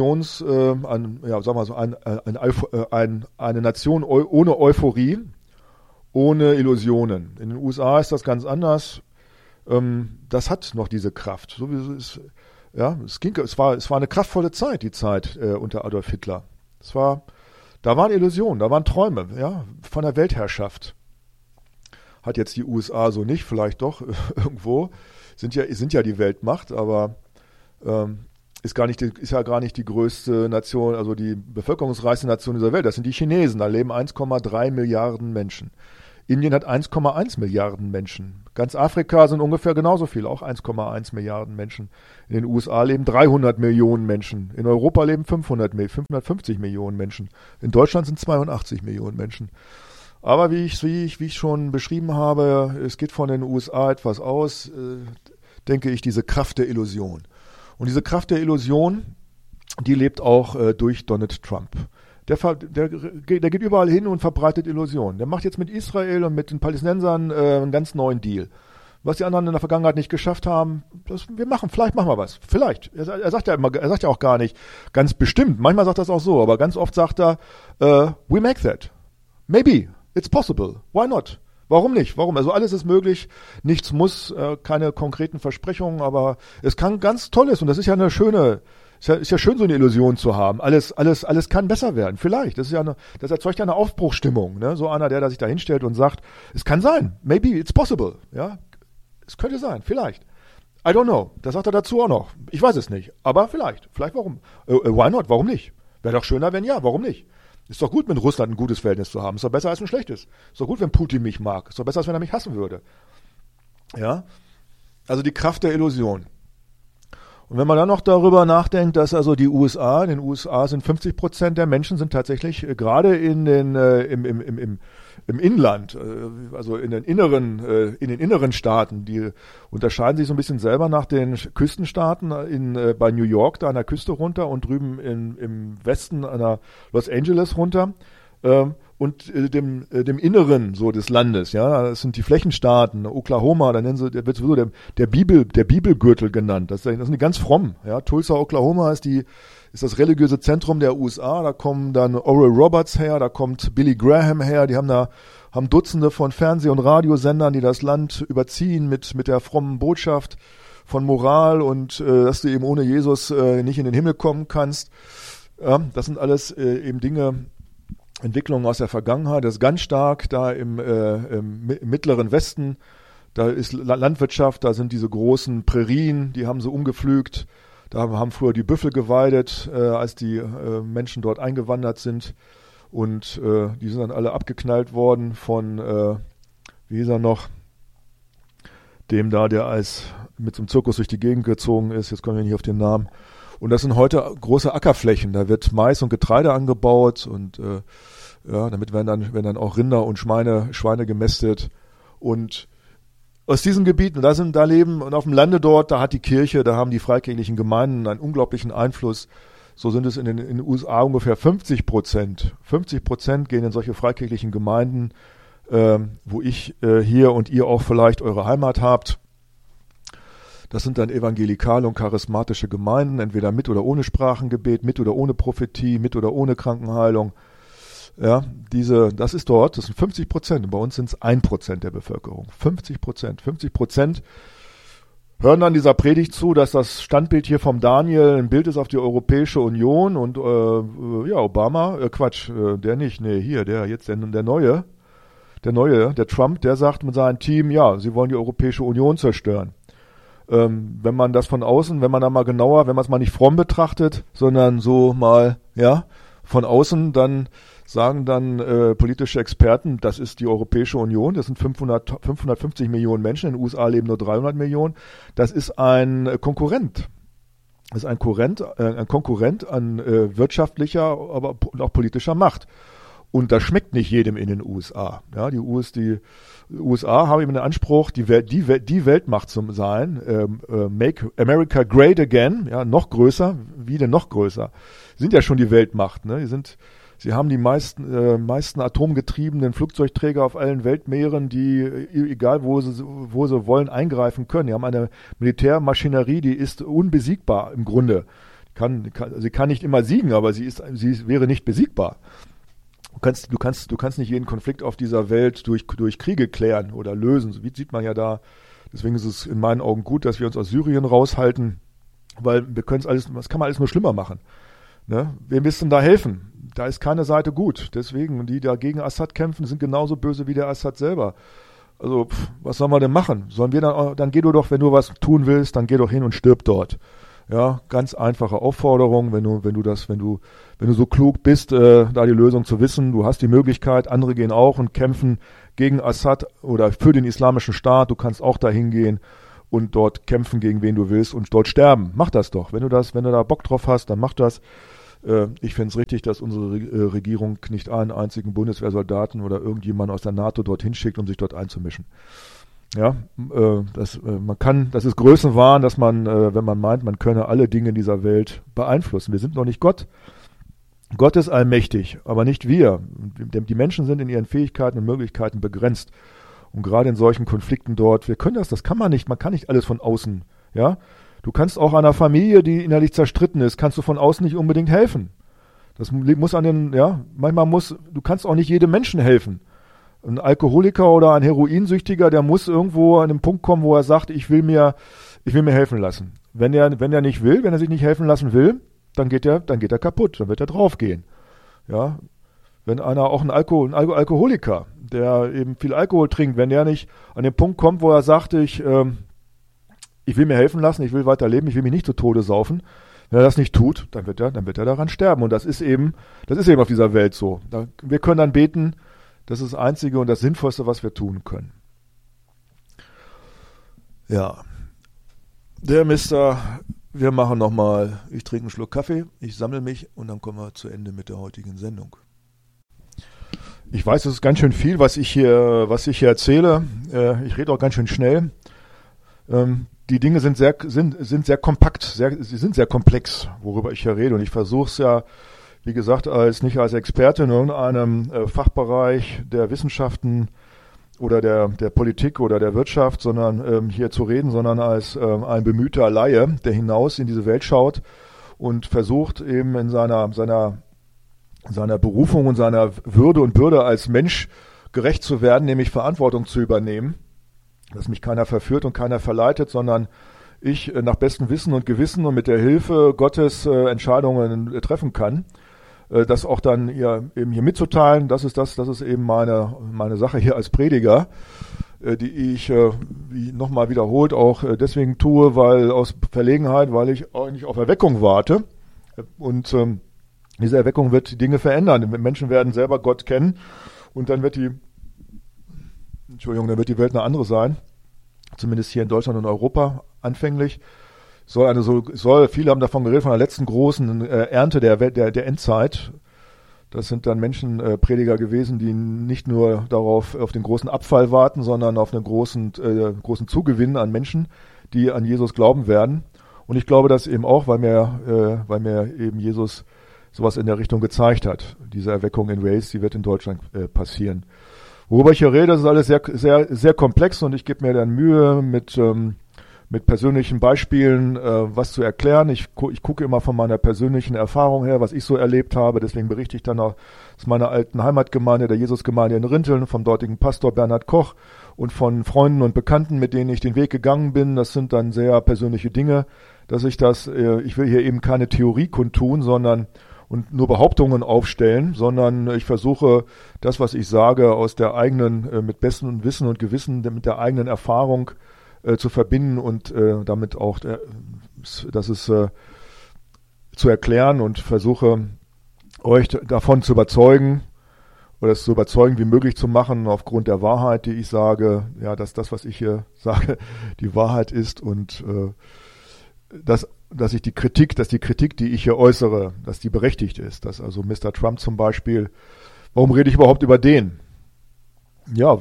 eine Nation ohne Euphorie, ohne Illusionen. In den USA ist das ganz anders. Das hat noch diese Kraft. So wie es war eine kraftvolle Zeit, die Zeit unter Adolf Hitler. Da waren Illusionen, da waren Träume, ja, von der Weltherrschaft. Hat jetzt die USA so nicht, vielleicht doch irgendwo. Sind ja die Weltmacht, aber ist ja gar nicht die größte Nation, also die bevölkerungsreichste Nation dieser Welt. Das sind die Chinesen. Da leben 1,3 Milliarden Menschen. Indien hat 1,1 Milliarden Menschen. Ganz Afrika sind ungefähr genauso viel, auch 1,1 Milliarden Menschen. In den USA leben 300 Millionen Menschen. In Europa leben 550 Millionen Menschen. In Deutschland sind 82 Millionen Menschen. Aber wie ich schon beschrieben habe, es geht von den USA etwas aus, denke ich, diese Kraft der Illusion. Und diese Kraft der Illusion, die lebt auch durch Donald Trump. Der geht überall hin und verbreitet Illusionen. Der macht jetzt mit Israel und mit den Palästinensern einen ganz neuen Deal. Was die anderen in der Vergangenheit nicht geschafft haben, vielleicht machen wir was. Vielleicht. Er sagt ja auch gar nicht ganz bestimmt. Manchmal sagt er es auch so, aber ganz oft sagt er, we make that. Maybe. It's possible. Why not? Warum nicht? Warum? Also alles ist möglich. Nichts muss, keine konkreten Versprechungen, aber es kann ganz Tolles und das ist ja eine schöne, ist ja schön, so eine Illusion zu haben. Alles kann besser werden. Vielleicht. Das erzeugt ja eine Aufbruchsstimmung, ne? So einer, der sich da hinstellt und sagt, es kann sein. Maybe it's possible. Ja? Es könnte sein. Vielleicht. I don't know. Das sagt er dazu auch noch. Ich weiß es nicht. Aber vielleicht. Vielleicht warum? Why not? Warum nicht? Wäre doch schöner, wenn ja. Warum nicht? Ist doch gut, mit Russland ein gutes Verhältnis zu haben. Ist doch besser als ein schlechtes. Ist doch gut, wenn Putin mich mag. Ist doch besser, als wenn er mich hassen würde. Ja? Also die Kraft der Illusion. Und wenn man dann noch darüber nachdenkt, dass also in den USA sind 50% der Menschen sind tatsächlich gerade im Inland, also in den inneren Staaten, die unterscheiden sich so ein bisschen selber nach den Küstenstaaten bei New York, da an der Küste runter und drüben im Westen an der Los Angeles runter. Und dem Inneren so des Landes, ja, das sind die Flächenstaaten, Oklahoma, da wird sowieso der Bibelgürtel genannt. Das sind die ganz fromm, ja. Tulsa, Oklahoma ist das religiöse Zentrum der USA. Da kommen dann Oral Roberts her, da kommt Billy Graham her. Die haben Dutzende von Fernseh- und Radiosendern, die das Land überziehen mit der frommen Botschaft von Moral und dass du eben ohne Jesus nicht in den Himmel kommen kannst. Ja, das sind alles eben Entwicklungen aus der Vergangenheit. Das ist ganz stark da im mittleren Westen. Da ist Landwirtschaft, da sind diese großen Prärien, die haben sie umgepflügt. Da haben früher die Büffel geweidet, als die Menschen dort eingewandert sind. Und die sind dann alle abgeknallt worden von, wie hieß er noch, dem da, der mit so einem Zirkus durch die Gegend gezogen ist. Jetzt komme ich nicht auf den Namen. Und das sind heute große Ackerflächen. Da wird Mais und Getreide angebaut und damit werden dann auch Rinder und Schweine gemästet. Und aus diesen Gebieten, da leben und auf dem Lande dort, da hat die Kirche, da haben die freikirchlichen Gemeinden einen unglaublichen Einfluss. So sind es in den USA ungefähr 50%. 50% gehen in solche freikirchlichen Gemeinden, wo ich hier und ihr auch vielleicht eure Heimat habt. Das sind dann evangelikale und charismatische Gemeinden, entweder mit oder ohne Sprachengebet, mit oder ohne Prophetie, mit oder ohne Krankenheilung. Ja, das ist dort, das sind 50%. Und bei uns sind es 1% der Bevölkerung. 50%. 50% hören dann dieser Predigt zu, dass das Standbild hier vom Daniel ein Bild ist auf die Europäische Union und Obama, der nicht, nee, hier, der Neue, der Trump, der sagt mit seinem Team, ja, sie wollen die Europäische Union zerstören. Wenn man das von außen, wenn man es mal nicht fromm betrachtet, sondern so mal, ja, von außen, dann sagen politische Experten, das ist die Europäische Union, das sind 550 Millionen Menschen, in den USA leben nur 300 Millionen, das ist ein Konkurrent. Das ist ein Konkurrent an wirtschaftlicher, aber auch politischer Macht. Und das schmeckt nicht jedem in den USA. Ja, die USA haben eben den Anspruch, die Weltmacht zu sein, make America great again, ja, noch größer, wie denn noch größer? Sie sind ja schon die Weltmacht, ne? Sie haben die meisten atomgetriebenen Flugzeugträger auf allen Weltmeeren, die, egal wo sie wollen, eingreifen können. Die haben eine Militärmaschinerie, die ist unbesiegbar im Grunde. Sie kann nicht immer siegen, aber sie wäre nicht besiegbar. Du kannst nicht jeden Konflikt auf dieser Welt durch Kriege klären oder lösen. So sieht man ja da. Deswegen ist es in meinen Augen gut, dass wir uns aus Syrien raushalten, weil das kann man alles nur schlimmer machen. Ne? Wem willst du denn da helfen? Da ist keine Seite gut. Deswegen, die da gegen Assad kämpfen, sind genauso böse wie der Assad selber. Also, was sollen wir denn machen? Dann geh du doch, wenn du was tun willst, dann geh doch hin und stirb dort. Ja, ganz einfache Aufforderung, wenn du so klug bist, da die Lösung zu wissen, du hast die Möglichkeit, andere gehen auch und kämpfen gegen Assad oder für den islamischen Staat, du kannst auch dahin gehen und dort kämpfen, gegen wen du willst und dort sterben. Mach das doch. Wenn du da Bock drauf hast, dann mach das. Ich finde es richtig, dass unsere Regierung nicht einen einzigen Bundeswehrsoldaten oder irgendjemanden aus der NATO dorthin schickt, um sich dort einzumischen. Ja, das ist Größenwahn, dass man, wenn man meint, man könne alle Dinge in dieser Welt beeinflussen. Wir sind noch nicht Gott. Gott ist allmächtig, aber nicht wir. Die Menschen sind in ihren Fähigkeiten und Möglichkeiten begrenzt. Und gerade in solchen Konflikten dort, das kann man nicht alles von außen, ja. Du kannst auch einer Familie, die innerlich zerstritten ist, kannst du von außen nicht unbedingt helfen. Das muss du kannst auch nicht jedem Menschen helfen. Ein Alkoholiker oder ein Heroinsüchtiger, der muss irgendwo an den Punkt kommen, wo er sagt, ich will mir helfen lassen. Wenn er sich nicht helfen lassen will, dann geht er kaputt, dann wird er draufgehen. Ja. Wenn einer auch ein Alkoholiker, der eben viel Alkohol trinkt, wenn der nicht an den Punkt kommt, wo er sagt, ich will mir helfen lassen, ich will weiterleben, ich will mich nicht zu Tode saufen. Wenn er das nicht tut, dann wird er daran sterben. Und das ist eben auf dieser Welt so. Wir können dann beten, das ist das Einzige und das Sinnvollste, was wir tun können. Ja. Wir machen nochmal, ich trinke einen Schluck Kaffee, ich sammle mich und dann kommen wir zu Ende mit der heutigen Sendung. Ich weiß, es ist ganz schön viel, was ich hier erzähle. Ich rede auch ganz schön schnell. Die Dinge sind sehr kompakt, sie sind sehr komplex, worüber ich hier rede. Und ich versuche es ja, wie gesagt, nicht als Experte in irgendeinem Fachbereich der Wissenschaften oder der Politik oder der Wirtschaft, sondern hier zu reden, sondern als ein bemühter Laie, der hinaus in diese Welt schaut und versucht eben in seiner Berufung und seiner Würde und Bürde als Mensch gerecht zu werden, nämlich Verantwortung zu übernehmen, dass mich keiner verführt und keiner verleitet, sondern ich nach bestem Wissen und Gewissen und mit der Hilfe Gottes Entscheidungen treffen kann. Das auch dann eben hier mitzuteilen, das ist eben meine Sache hier als Prediger, die ich, wie nochmal wiederholt, auch deswegen tue, weil aus Verlegenheit, weil ich auch nicht auf Erweckung warte. Und diese Erweckung wird die Dinge verändern. Die Menschen werden selber Gott kennen und dann wird die Welt eine andere sein. Zumindest hier in Deutschland und Europa anfänglich. Viele haben davon geredet, von der letzten großen Ernte der Endzeit. Das sind dann Prediger gewesen, die nicht nur auf den großen Abfall warten, sondern auf einen großen Zugewinn an Menschen, die an Jesus glauben werden. Und ich glaube das eben auch, weil mir eben Jesus sowas in der Richtung gezeigt hat. Diese Erweckung in Wales, die wird in Deutschland passieren. Worüber ich hier rede, das ist alles sehr, sehr, sehr komplex und ich gebe mir dann Mühe, mit persönlichen Beispielen was zu erklären. Ich gucke immer von meiner persönlichen Erfahrung her, was ich so erlebt habe. Deswegen berichte ich dann auch aus meiner alten Heimatgemeinde, der Jesusgemeinde in Rinteln, vom dortigen Pastor Bernhard Koch und von Freunden und Bekannten, mit denen ich den Weg gegangen bin. Das sind dann sehr persönliche Dinge, ich will hier eben keine Theorie kundtun, und nur Behauptungen aufstellen, sondern ich versuche, das, was ich sage, aus der eigenen, mit bestem Wissen und Gewissen, mit der eigenen Erfahrung zu verbinden und damit auch zu erklären und versuche, euch davon zu überzeugen oder es so überzeugend wie möglich zu machen aufgrund der Wahrheit, die ich sage, ja, dass das, was ich hier sage, die Wahrheit ist und dass die Kritik, die ich hier äußere, dass die berechtigt ist. Dass also Mr. Trump zum Beispiel, warum rede ich überhaupt über den? Ja,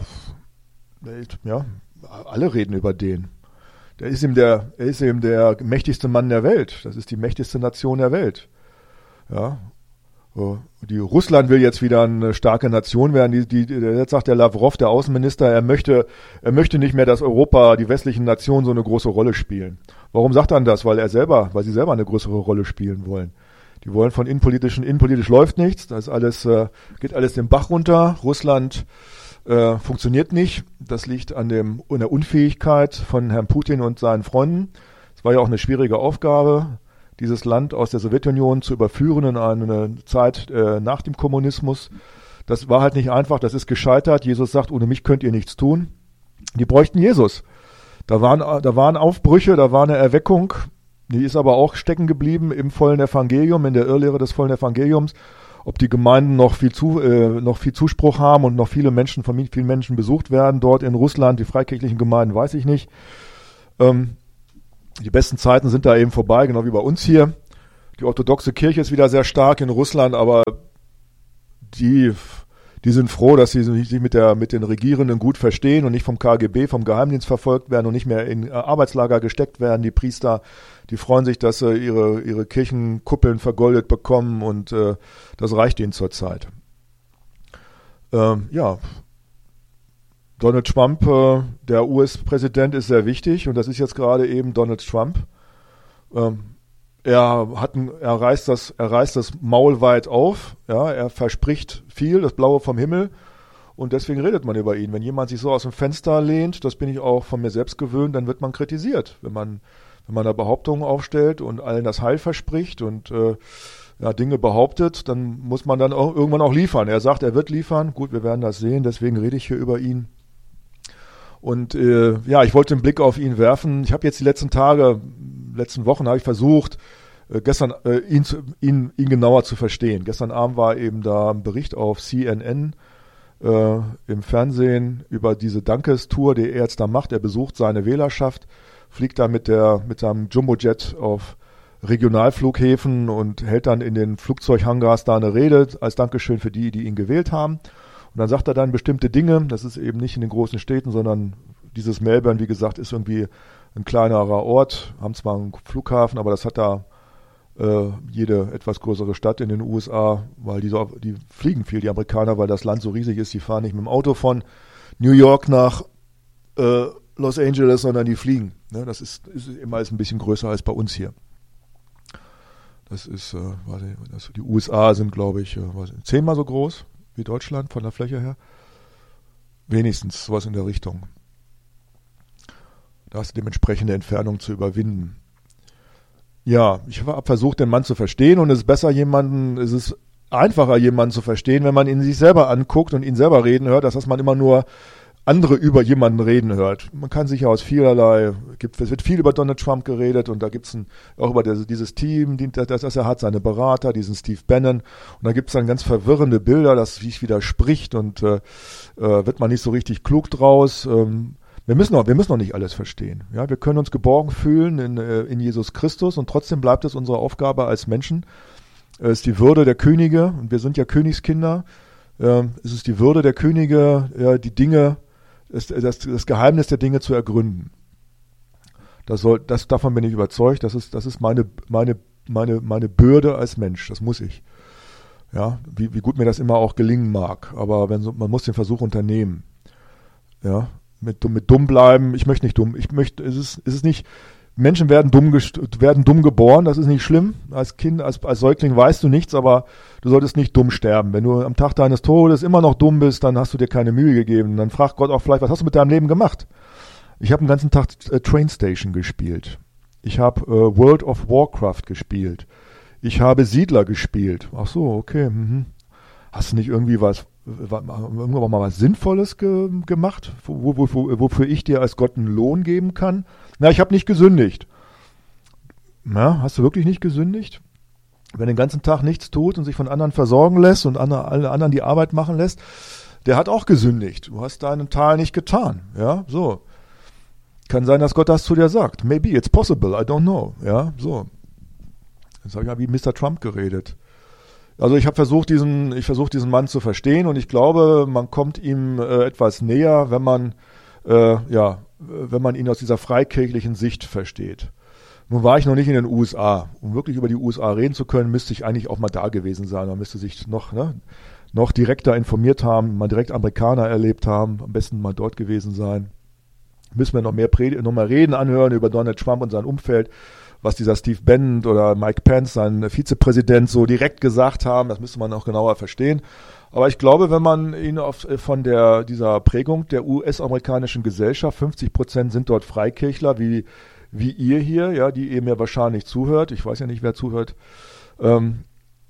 alle reden über den. Er ist eben der mächtigste Mann der Welt. Das ist die mächtigste Nation der Welt. Ja. Russland will jetzt wieder eine starke Nation werden. Jetzt sagt der Lavrov, der Außenminister, er möchte nicht mehr, dass Europa, die westlichen Nationen so eine große Rolle spielen. Warum sagt er das? Weil sie selber eine größere Rolle spielen wollen. Die wollen innenpolitisch läuft nichts. Das ist geht alles den Bach runter. Russland funktioniert nicht. Das liegt an der Unfähigkeit von Herrn Putin und seinen Freunden. Es war ja auch eine schwierige Aufgabe, dieses Land aus der Sowjetunion zu überführen in eine Zeit nach dem Kommunismus. Das war halt nicht einfach, das ist gescheitert. Jesus sagt, ohne mich könnt ihr nichts tun. Die bräuchten Jesus. Da waren Aufbrüche, da war eine Erweckung Die ist aber auch stecken geblieben im vollen Evangelium, in der Irrlehre des vollen Evangeliums. Ob die Gemeinden noch viel Zuspruch haben und noch von vielen Menschen besucht werden dort in Russland, die freikirchlichen Gemeinden, weiß ich nicht. Die besten Zeiten sind da eben vorbei, genau wie bei uns hier. Die orthodoxe Kirche ist wieder sehr stark in Russland, aber die sind froh, dass sie sich mit den Regierenden gut verstehen und nicht vom KGB, vom Geheimdienst verfolgt werden und nicht mehr in Arbeitslager gesteckt werden. Die Priester, die freuen sich, dass sie ihre Kirchenkuppeln vergoldet bekommen und das reicht ihnen zurzeit. Ja, Donald Trump, der US-Präsident, ist sehr wichtig und das ist jetzt gerade eben Donald Trump. Er reißt das Maul weit auf, ja, er verspricht viel, das Blaue vom Himmel und deswegen redet man über ihn. Wenn jemand sich so aus dem Fenster lehnt, das bin ich auch von mir selbst gewöhnt, dann wird man kritisiert. Wenn man da Behauptungen aufstellt und allen das Heil verspricht und Dinge behauptet, dann muss man dann auch irgendwann auch liefern. Er sagt, er wird liefern, gut, wir werden das sehen, deswegen rede ich hier über ihn. Und ich wollte den Blick auf ihn werfen. Ich habe jetzt die letzten Wochen habe ich versucht, gestern ihn genauer zu verstehen. Gestern Abend war eben da ein Bericht auf CNN im Fernsehen über diese Dankestour, die er jetzt da macht. Er besucht seine Wählerschaft, fliegt da mit seinem Jumbojet auf Regionalflughäfen und hält dann in den Flugzeughangars da eine Rede als Dankeschön für die ihn gewählt haben. Und dann sagt er dann bestimmte Dinge, das ist eben nicht in den großen Städten, sondern dieses Melbourne, wie gesagt, ist irgendwie ein kleinerer Ort, haben zwar einen Flughafen, aber das hat da jede etwas größere Stadt in den USA, weil die fliegen viel, die Amerikaner, weil das Land so riesig ist, die fahren nicht mit dem Auto von New York nach Los Angeles, sondern die fliegen. Ne? Das ist immer ein bisschen größer als bei uns hier. Das ist, die USA sind, glaube ich, 10-mal so groß wie Deutschland von der Fläche her. Wenigstens sowas in der Richtung. Da hast du dementsprechende Entfernung zu überwinden. Ja, ich habe versucht, den Mann zu verstehen und es ist einfacher, jemanden zu verstehen, wenn man ihn sich selber anguckt und ihn selber reden hört, als dass man immer nur andere über jemanden reden hört. Man kann sich ja aus vielerlei, es wird viel über Donald Trump geredet und da gibt es auch über dieses Team, das er hat, seine Berater, diesen Steve Bannon und da gibt es dann ganz verwirrende Bilder, das sich widerspricht und wird man nicht so richtig klug draus. Wir müssen noch nicht alles verstehen. Ja, wir können uns geborgen fühlen in Jesus Christus und trotzdem bleibt es unsere Aufgabe als Menschen. Es ist die Würde der Könige und wir sind ja Königskinder. Es ist die Würde der Könige, die Dinge, das Geheimnis der Dinge zu ergründen. Davon bin ich überzeugt. Das ist meine Bürde als Mensch. Das muss ich. Ja, wie gut mir das immer auch gelingen mag. Aber man muss den Versuch unternehmen. Ja. Mit dumm bleiben, ich möchte nicht dumm. Es ist nicht, Menschen werden dumm geboren, das ist nicht schlimm. Als Kind, als Säugling weißt du nichts, aber du solltest nicht dumm sterben. Wenn du am Tag deines Todes immer noch dumm bist, dann hast du dir keine Mühe gegeben. Dann fragt Gott auch vielleicht, was hast du mit deinem Leben gemacht? Ich habe den ganzen Tag Train Station gespielt. Ich habe World of Warcraft gespielt. Ich habe Siedler gespielt. Ach so, okay. Hast du nicht irgendwie irgendwann mal was Sinnvolles gemacht, wofür ich dir als Gott einen Lohn geben kann? Na, ich habe nicht gesündigt. Na, hast du wirklich nicht gesündigt? Wer den ganzen Tag nichts tut und sich von anderen versorgen lässt und alle anderen die Arbeit machen lässt, der hat auch gesündigt. Du hast deinen Teil nicht getan. Ja, so. Kann sein, dass Gott das zu dir sagt. Maybe, it's possible, I don't know. Ja, so. Jetzt habe ich ja wie Mr. Trump geredet. Also ich versuche diesen Mann zu verstehen und ich glaube, man kommt ihm etwas näher, wenn man ihn aus dieser freikirchlichen Sicht versteht. Nun war ich noch nicht in den USA. Um wirklich über die USA reden zu können, müsste ich eigentlich auch mal da gewesen sein. Man müsste sich noch direkter informiert haben, mal direkt Amerikaner erlebt haben, am besten mal dort gewesen sein. Müssen wir noch mehr Reden anhören über Donald Trump und sein Umfeld, was dieser Steve Bannon oder Mike Pence, sein Vizepräsident, so direkt gesagt haben. Das müsste man auch genauer verstehen. Aber ich glaube, wenn man ihn von dieser Prägung der US-amerikanischen Gesellschaft, 50% sind dort Freikirchler, wie ihr hier, ja, die ihr mir wahrscheinlich zuhört. Ich weiß ja nicht, wer zuhört. Wenn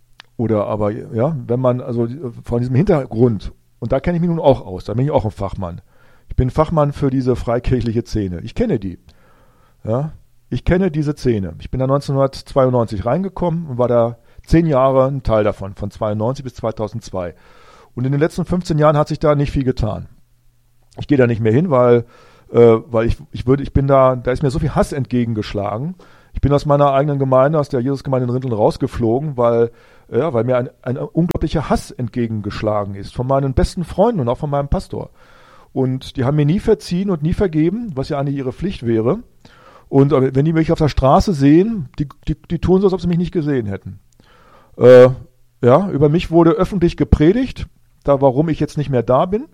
man also von diesem Hintergrund, und da kenne ich mich nun auch aus, da bin ich auch ein Fachmann. Ich bin Fachmann für diese freikirchliche Szene. Ich kenne die. Ja. Ich kenne diese Szene. Ich bin da 1992 reingekommen und war da 10 Jahre ein Teil davon, von 92 bis 2002. Und in den letzten 15 Jahren hat sich da nicht viel getan. Ich gehe da nicht mehr hin, weil ich bin da ist mir so viel Hass entgegengeschlagen. Ich bin aus meiner eigenen Gemeinde, aus der Jesusgemeinde in Rinteln rausgeflogen, weil mir ein unglaublicher Hass entgegengeschlagen ist. Von meinen besten Freunden und auch von meinem Pastor. Und die haben mir nie verziehen und nie vergeben, was ja eigentlich ihre Pflicht wäre. Und wenn die mich auf der Straße sehen, die tun so, als ob sie mich nicht gesehen hätten. Über mich wurde öffentlich gepredigt, warum ich jetzt nicht mehr da bin.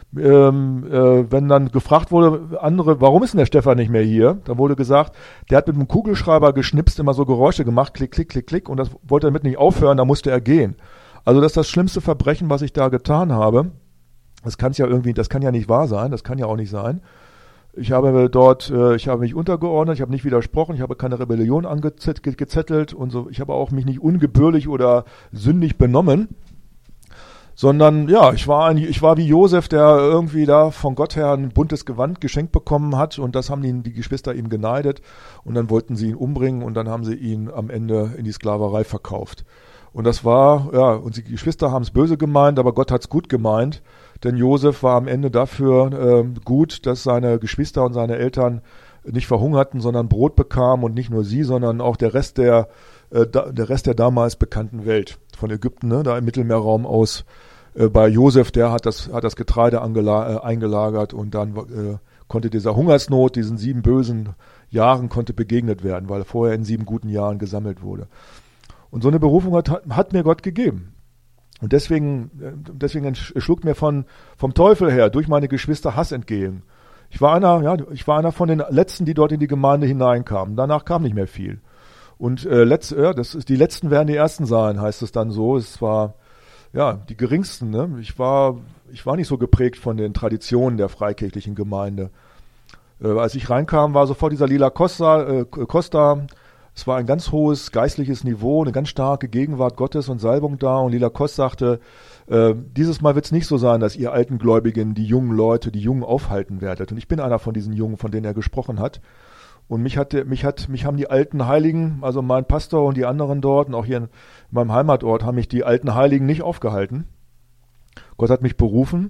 Wenn dann gefragt wurde, andere, warum ist denn der Stefan nicht mehr hier? Da wurde gesagt, der hat mit einem Kugelschreiber geschnipst, immer so Geräusche gemacht, klick, klick, klick, klick, und das wollte damit nicht aufhören, da musste er gehen. Also das ist das schlimmste Verbrechen, was ich da getan habe. Das kann ja nicht wahr sein, das kann ja auch nicht sein. Ich habe mich untergeordnet, ich habe nicht widersprochen, ich habe keine Rebellion gezettelt und so. Ich habe auch mich nicht ungebührlich oder sündig benommen, sondern ja, ich war wie Josef, der irgendwie da von Gott her ein buntes Gewand geschenkt bekommen hat, und das haben die Geschwister ihm geneidet, und dann wollten sie ihn umbringen, und dann haben sie ihn am Ende in die Sklaverei verkauft. Und das war, und die Geschwister haben es böse gemeint, aber Gott hat es gut gemeint, denn Josef war am Ende dafür gut, dass seine Geschwister und seine Eltern nicht verhungerten, sondern Brot bekamen, und nicht nur sie, sondern auch der Rest der damals bekannten Welt von Ägypten, ne, da im Mittelmeerraum aus. Bei Josef, der hat das Getreide eingelagert, und dann konnte dieser Hungersnot, diesen 7 bösen Jahren, konnte begegnet werden, weil vorher in 7 guten Jahren gesammelt wurde. Und so eine Berufung hat mir Gott gegeben. Und deswegen schlug mir vom Teufel her durch meine Geschwister Hass entgegen. Ich war einer von den Letzten, die dort in die Gemeinde hineinkamen. Danach kam nicht mehr viel. Und die Letzten werden die Ersten sein, heißt es dann so. Es war die geringsten. Ne? Ich war nicht so geprägt von den Traditionen der freikirchlichen Gemeinde. Als ich reinkam, war sofort dieser Lila Costa. Es war ein ganz hohes geistliches Niveau, eine ganz starke Gegenwart Gottes und Salbung da. Und Lila Costa sagte, dieses Mal wird es nicht so sein, dass ihr alten Gläubigen die jungen Leute, die Jungen aufhalten werdet. Und ich bin einer von diesen Jungen, von denen er gesprochen hat. Und mich haben die alten Heiligen, also mein Pastor und die anderen dort und auch hier in meinem Heimatort, haben mich die alten Heiligen nicht aufgehalten. Gott hat mich berufen,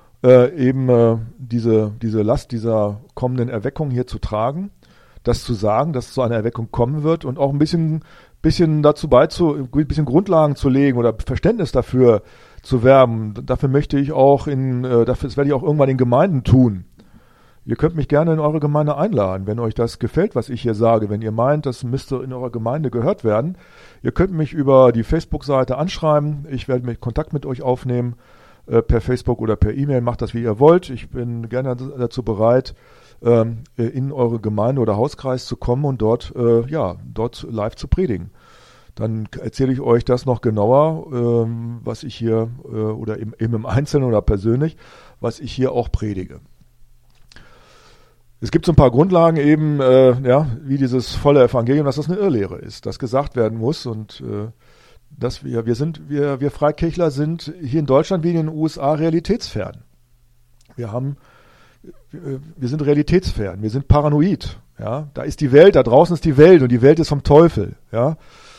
diese Last dieser kommenden Erweckung hier zu tragen, das zu sagen, dass zu einer Erweckung kommen wird, und auch ein bisschen Grundlagen zu legen oder Verständnis dafür zu werben. Dafür möchte ich auch das werde ich auch irgendwann in Gemeinden tun. Ihr könnt mich gerne in eure Gemeinde einladen, wenn euch das gefällt, was ich hier sage. Wenn ihr meint, das müsste in eurer Gemeinde gehört werden. Ihr könnt mich über die Facebook-Seite anschreiben. Ich werde Kontakt mit euch aufnehmen, per Facebook oder per E-Mail. Macht das, wie ihr wollt. Ich bin gerne dazu bereit, in eure Gemeinde oder Hauskreis zu kommen und dort live zu predigen. Dann erzähle ich euch das noch genauer, was ich hier, oder eben im Einzelnen oder persönlich, was ich hier auch predige. Es gibt so ein paar Grundlagen eben, wie dieses volle Evangelium, dass das eine Irrlehre ist, das gesagt werden muss, und dass wir Freikirchler sind hier in Deutschland wie in den USA realitätsfern. Wir sind realitätsfern, wir sind paranoid, ja. Da ist die Welt, da draußen ist die Welt, und die Welt ist vom Teufel, ja.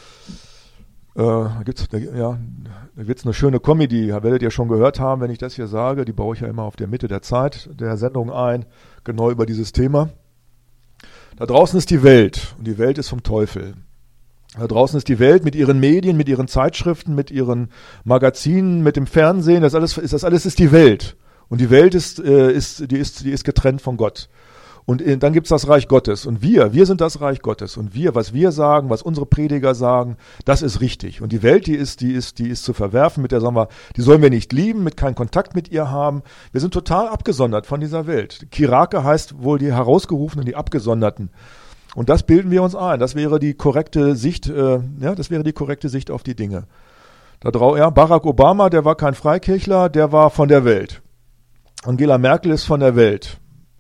Da wird's eine schöne Comedy, werdet ihr schon gehört haben, wenn ich das hier sage. Die baue ich ja immer auf der Mitte der Zeit der Sendung ein, genau über dieses Thema. Da draußen ist die Welt, und die Welt ist vom Teufel. Da draußen ist die Welt mit ihren Medien, mit ihren Zeitschriften, mit ihren Magazinen, mit dem Fernsehen. Das alles ist die Welt. Und die Welt ist getrennt von Gott. Und dann gibt's das Reich Gottes. Und wir sind das Reich Gottes. Und was wir sagen, was unsere Prediger sagen, das ist richtig. Und die Welt, die ist zu verwerfen, die sollen wir nicht lieben, mit keinen Kontakt mit ihr haben. Wir sind total abgesondert von dieser Welt. Kirake heißt wohl die Herausgerufenen, die Abgesonderten. Und das bilden wir uns ein. Das wäre die korrekte Sicht, auf die Dinge. Barack Obama, der war kein Freikirchler, der war von der Welt. Angela Merkel ist von der Welt.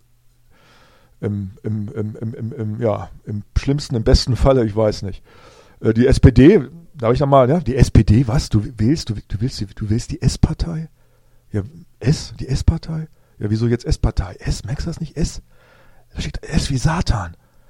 Im schlimmsten, im besten Falle, ich weiß nicht. Die SPD, darf ich da mal, die SPD, was? Du willst die S-Partei? Ja, die S-Partei? Ja, wieso jetzt S-Partei? Merkst du das nicht? Da steht S wie Satan.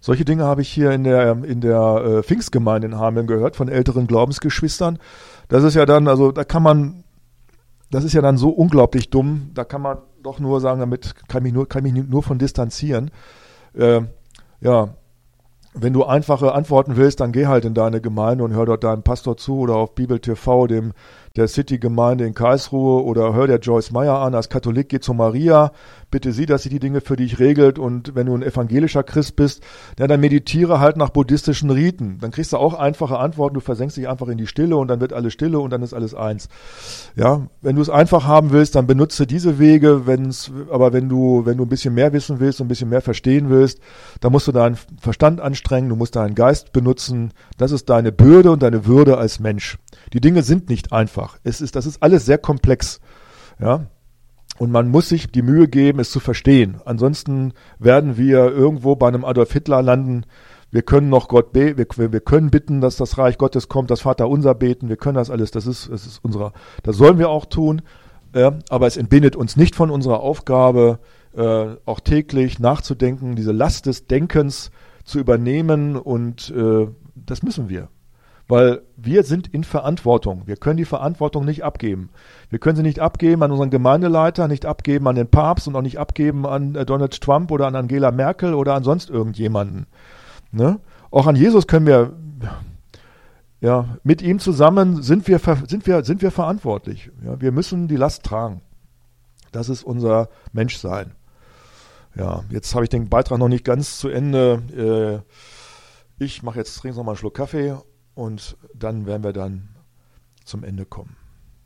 Solche Dinge habe ich hier in der Pfingstgemeinde in Hameln gehört von älteren Glaubensgeschwistern. Das ist ja dann, also das ist ja dann so unglaublich dumm, da kann man doch nur sagen, damit kann ich mich nur von distanzieren. Ja, wenn du einfache Antworten willst, dann geh halt in deine Gemeinde und hör dort deinem Pastor zu oder auf Bibel TV, der City-Gemeinde in Karlsruhe, oder hör der Joyce Meyer an. Als Katholik geh zu Maria, bitte sie, dass sie die Dinge für dich regelt, und wenn du ein evangelischer Christ bist, ja, dann meditiere halt nach buddhistischen Riten. Dann kriegst du auch einfache Antworten, du versenkst dich einfach in die Stille und dann wird alles Stille und dann ist alles eins. Ja, wenn du es einfach haben willst, dann benutze diese Wege, aber wenn du ein bisschen mehr wissen willst und ein bisschen mehr verstehen willst, dann musst du deinen Verstand anstrengen, du musst deinen Geist benutzen. Das ist deine Bürde und deine Würde als Mensch. Die Dinge sind nicht einfach. Das ist alles sehr komplex. Ja? Und man muss sich die Mühe geben, es zu verstehen. Ansonsten werden wir irgendwo bei einem Adolf Hitler landen. Wir können noch Gott beten, wir können bitten, dass das Reich Gottes kommt, das Vaterunser beten, wir können das alles, das sollen wir auch tun. Aber es entbindet uns nicht von unserer Aufgabe, auch täglich nachzudenken, diese Last des Denkens zu übernehmen, und das müssen wir. Weil wir sind in Verantwortung. Wir können die Verantwortung nicht abgeben. Wir können sie nicht abgeben an unseren Gemeindeleiter, nicht abgeben an den Papst und auch nicht abgeben an Donald Trump oder an Angela Merkel oder an sonst irgendjemanden. Ne? Auch an Jesus können wir, ja, mit ihm zusammen sind wir verantwortlich. Ja? Wir müssen die Last tragen. Das ist unser Menschsein. Ja, jetzt habe ich den Beitrag noch nicht ganz zu Ende. Ich trinke noch mal einen Schluck Kaffee. Und dann werden wir dann zum Ende kommen.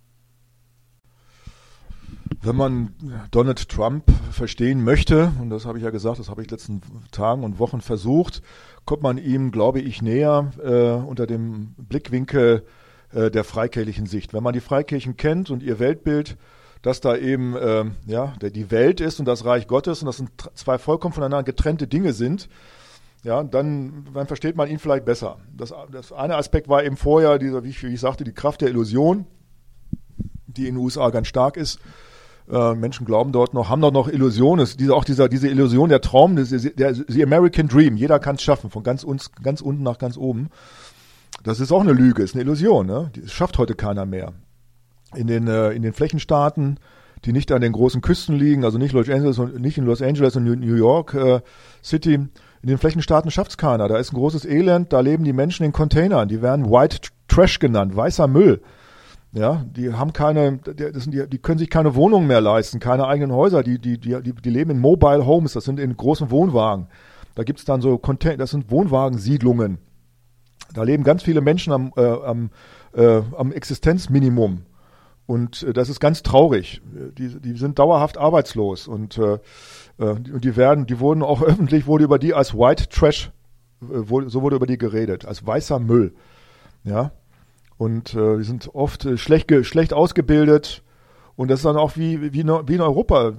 Wenn man Donald Trump verstehen möchte, und das habe ich ja gesagt, das habe ich in den letzten Tagen und Wochen versucht, kommt man ihm, glaube ich, näher unter dem Blickwinkel der freikirchlichen Sicht. Wenn man die Freikirchen kennt und ihr Weltbild, dass da eben die Welt ist und das Reich Gottes und das sind zwei vollkommen voneinander getrennte Dinge sind, ja, dann versteht man ihn vielleicht besser. Das eine Aspekt war eben vorher, wie ich sagte, die Kraft der Illusion, die in den USA ganz stark ist. Menschen glauben dort noch, haben dort noch Illusionen. Diese Illusion, der Traum, the American Dream. Jeder kann es schaffen, von ganz unten nach ganz oben. Das ist auch eine Lüge, ist eine Illusion. Ne? Das schafft heute keiner mehr. In den Flächenstaaten, die nicht an den großen Küsten liegen, also nicht in Los Angeles und New York City. In den Flächenstaaten schafft es keiner. Da ist ein großes Elend, da leben die Menschen in Containern. Die werden White Trash genannt, weißer Müll. Ja, die haben die können sich keine Wohnungen mehr leisten, keine eigenen Häuser. Die leben in Mobile Homes, das sind in großen Wohnwagen. Da gibt es dann so das sind Wohnwagensiedlungen. Da leben ganz viele Menschen am Existenzminimum. Und das ist ganz traurig. Die sind dauerhaft arbeitslos und die wurden auch öffentlich, wurde über die als White Trash, so wurde über die geredet, als weißer Müll. Ja. Und die sind oft schlecht ausgebildet. Und das ist dann auch wie in Europa.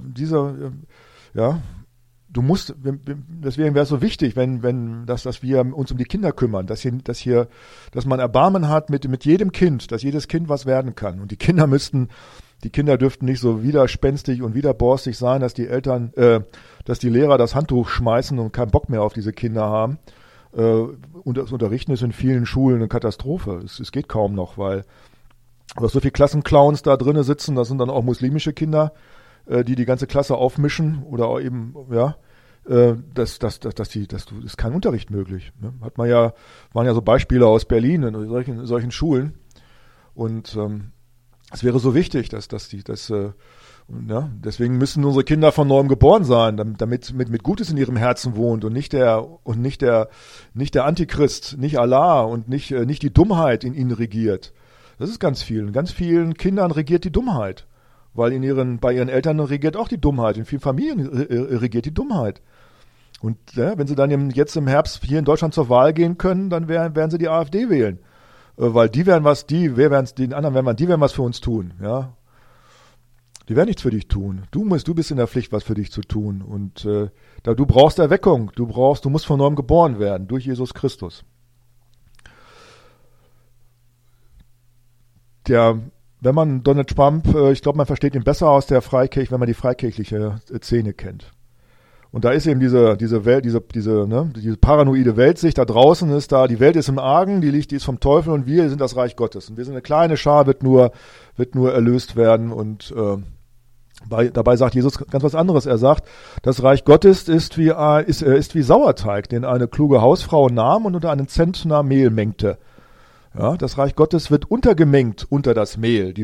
Deswegen wäre es so wichtig, dass wir uns um die Kinder kümmern, dass man Erbarmen hat mit jedem Kind, dass jedes Kind was werden kann. Und die Kinder dürften nicht so widerspenstig und widerborstig sein, dass dass die Lehrer das Handtuch schmeißen und keinen Bock mehr auf diese Kinder haben. Und das Unterrichten ist in vielen Schulen eine Katastrophe. Es geht kaum noch, weil so viele Klassenclowns da drinnen sitzen, das sind dann auch muslimische Kinder, die ganze Klasse aufmischen oder auch eben, ja, das ist kein Unterricht möglich. Ne? Waren ja so Beispiele aus Berlin in solchen Schulen. Und es wäre so wichtig, deswegen müssen unsere Kinder von neuem geboren sein, damit mit Gutes in ihrem Herzen wohnt und nicht der Antichrist, nicht Allah und nicht die Dummheit in ihnen regiert. Das ist ganz vielen. Ganz vielen Kindern regiert die Dummheit. Weil bei ihren Eltern regiert auch die Dummheit. In vielen Familien regiert die Dummheit. Und wenn sie dann jetzt im Herbst hier in Deutschland zur Wahl gehen können, dann werden sie die AfD wählen. Weil die werden was für uns tun. Ja? Die werden nichts für dich tun. Du bist in der Pflicht, was für dich zu tun. Und du brauchst Erweckung. Du musst von neuem geboren werden durch Jesus Christus. Wenn man Donald Trump, ich glaube, man versteht ihn besser aus der Freikirche, wenn man die freikirchliche Szene kennt. Und da ist eben diese Welt, diese paranoide Weltsicht, da draußen ist da, die Welt ist im Argen, die ist vom Teufel und wir sind das Reich Gottes. Und wir sind eine kleine Schar, wird nur erlöst werden und dabei sagt Jesus ganz was anderes. Er sagt, das Reich Gottes ist wie Sauerteig, den eine kluge Hausfrau nahm und unter einen Zentner Mehl mengte. Ja, das Reich Gottes wird untergemengt unter das Mehl.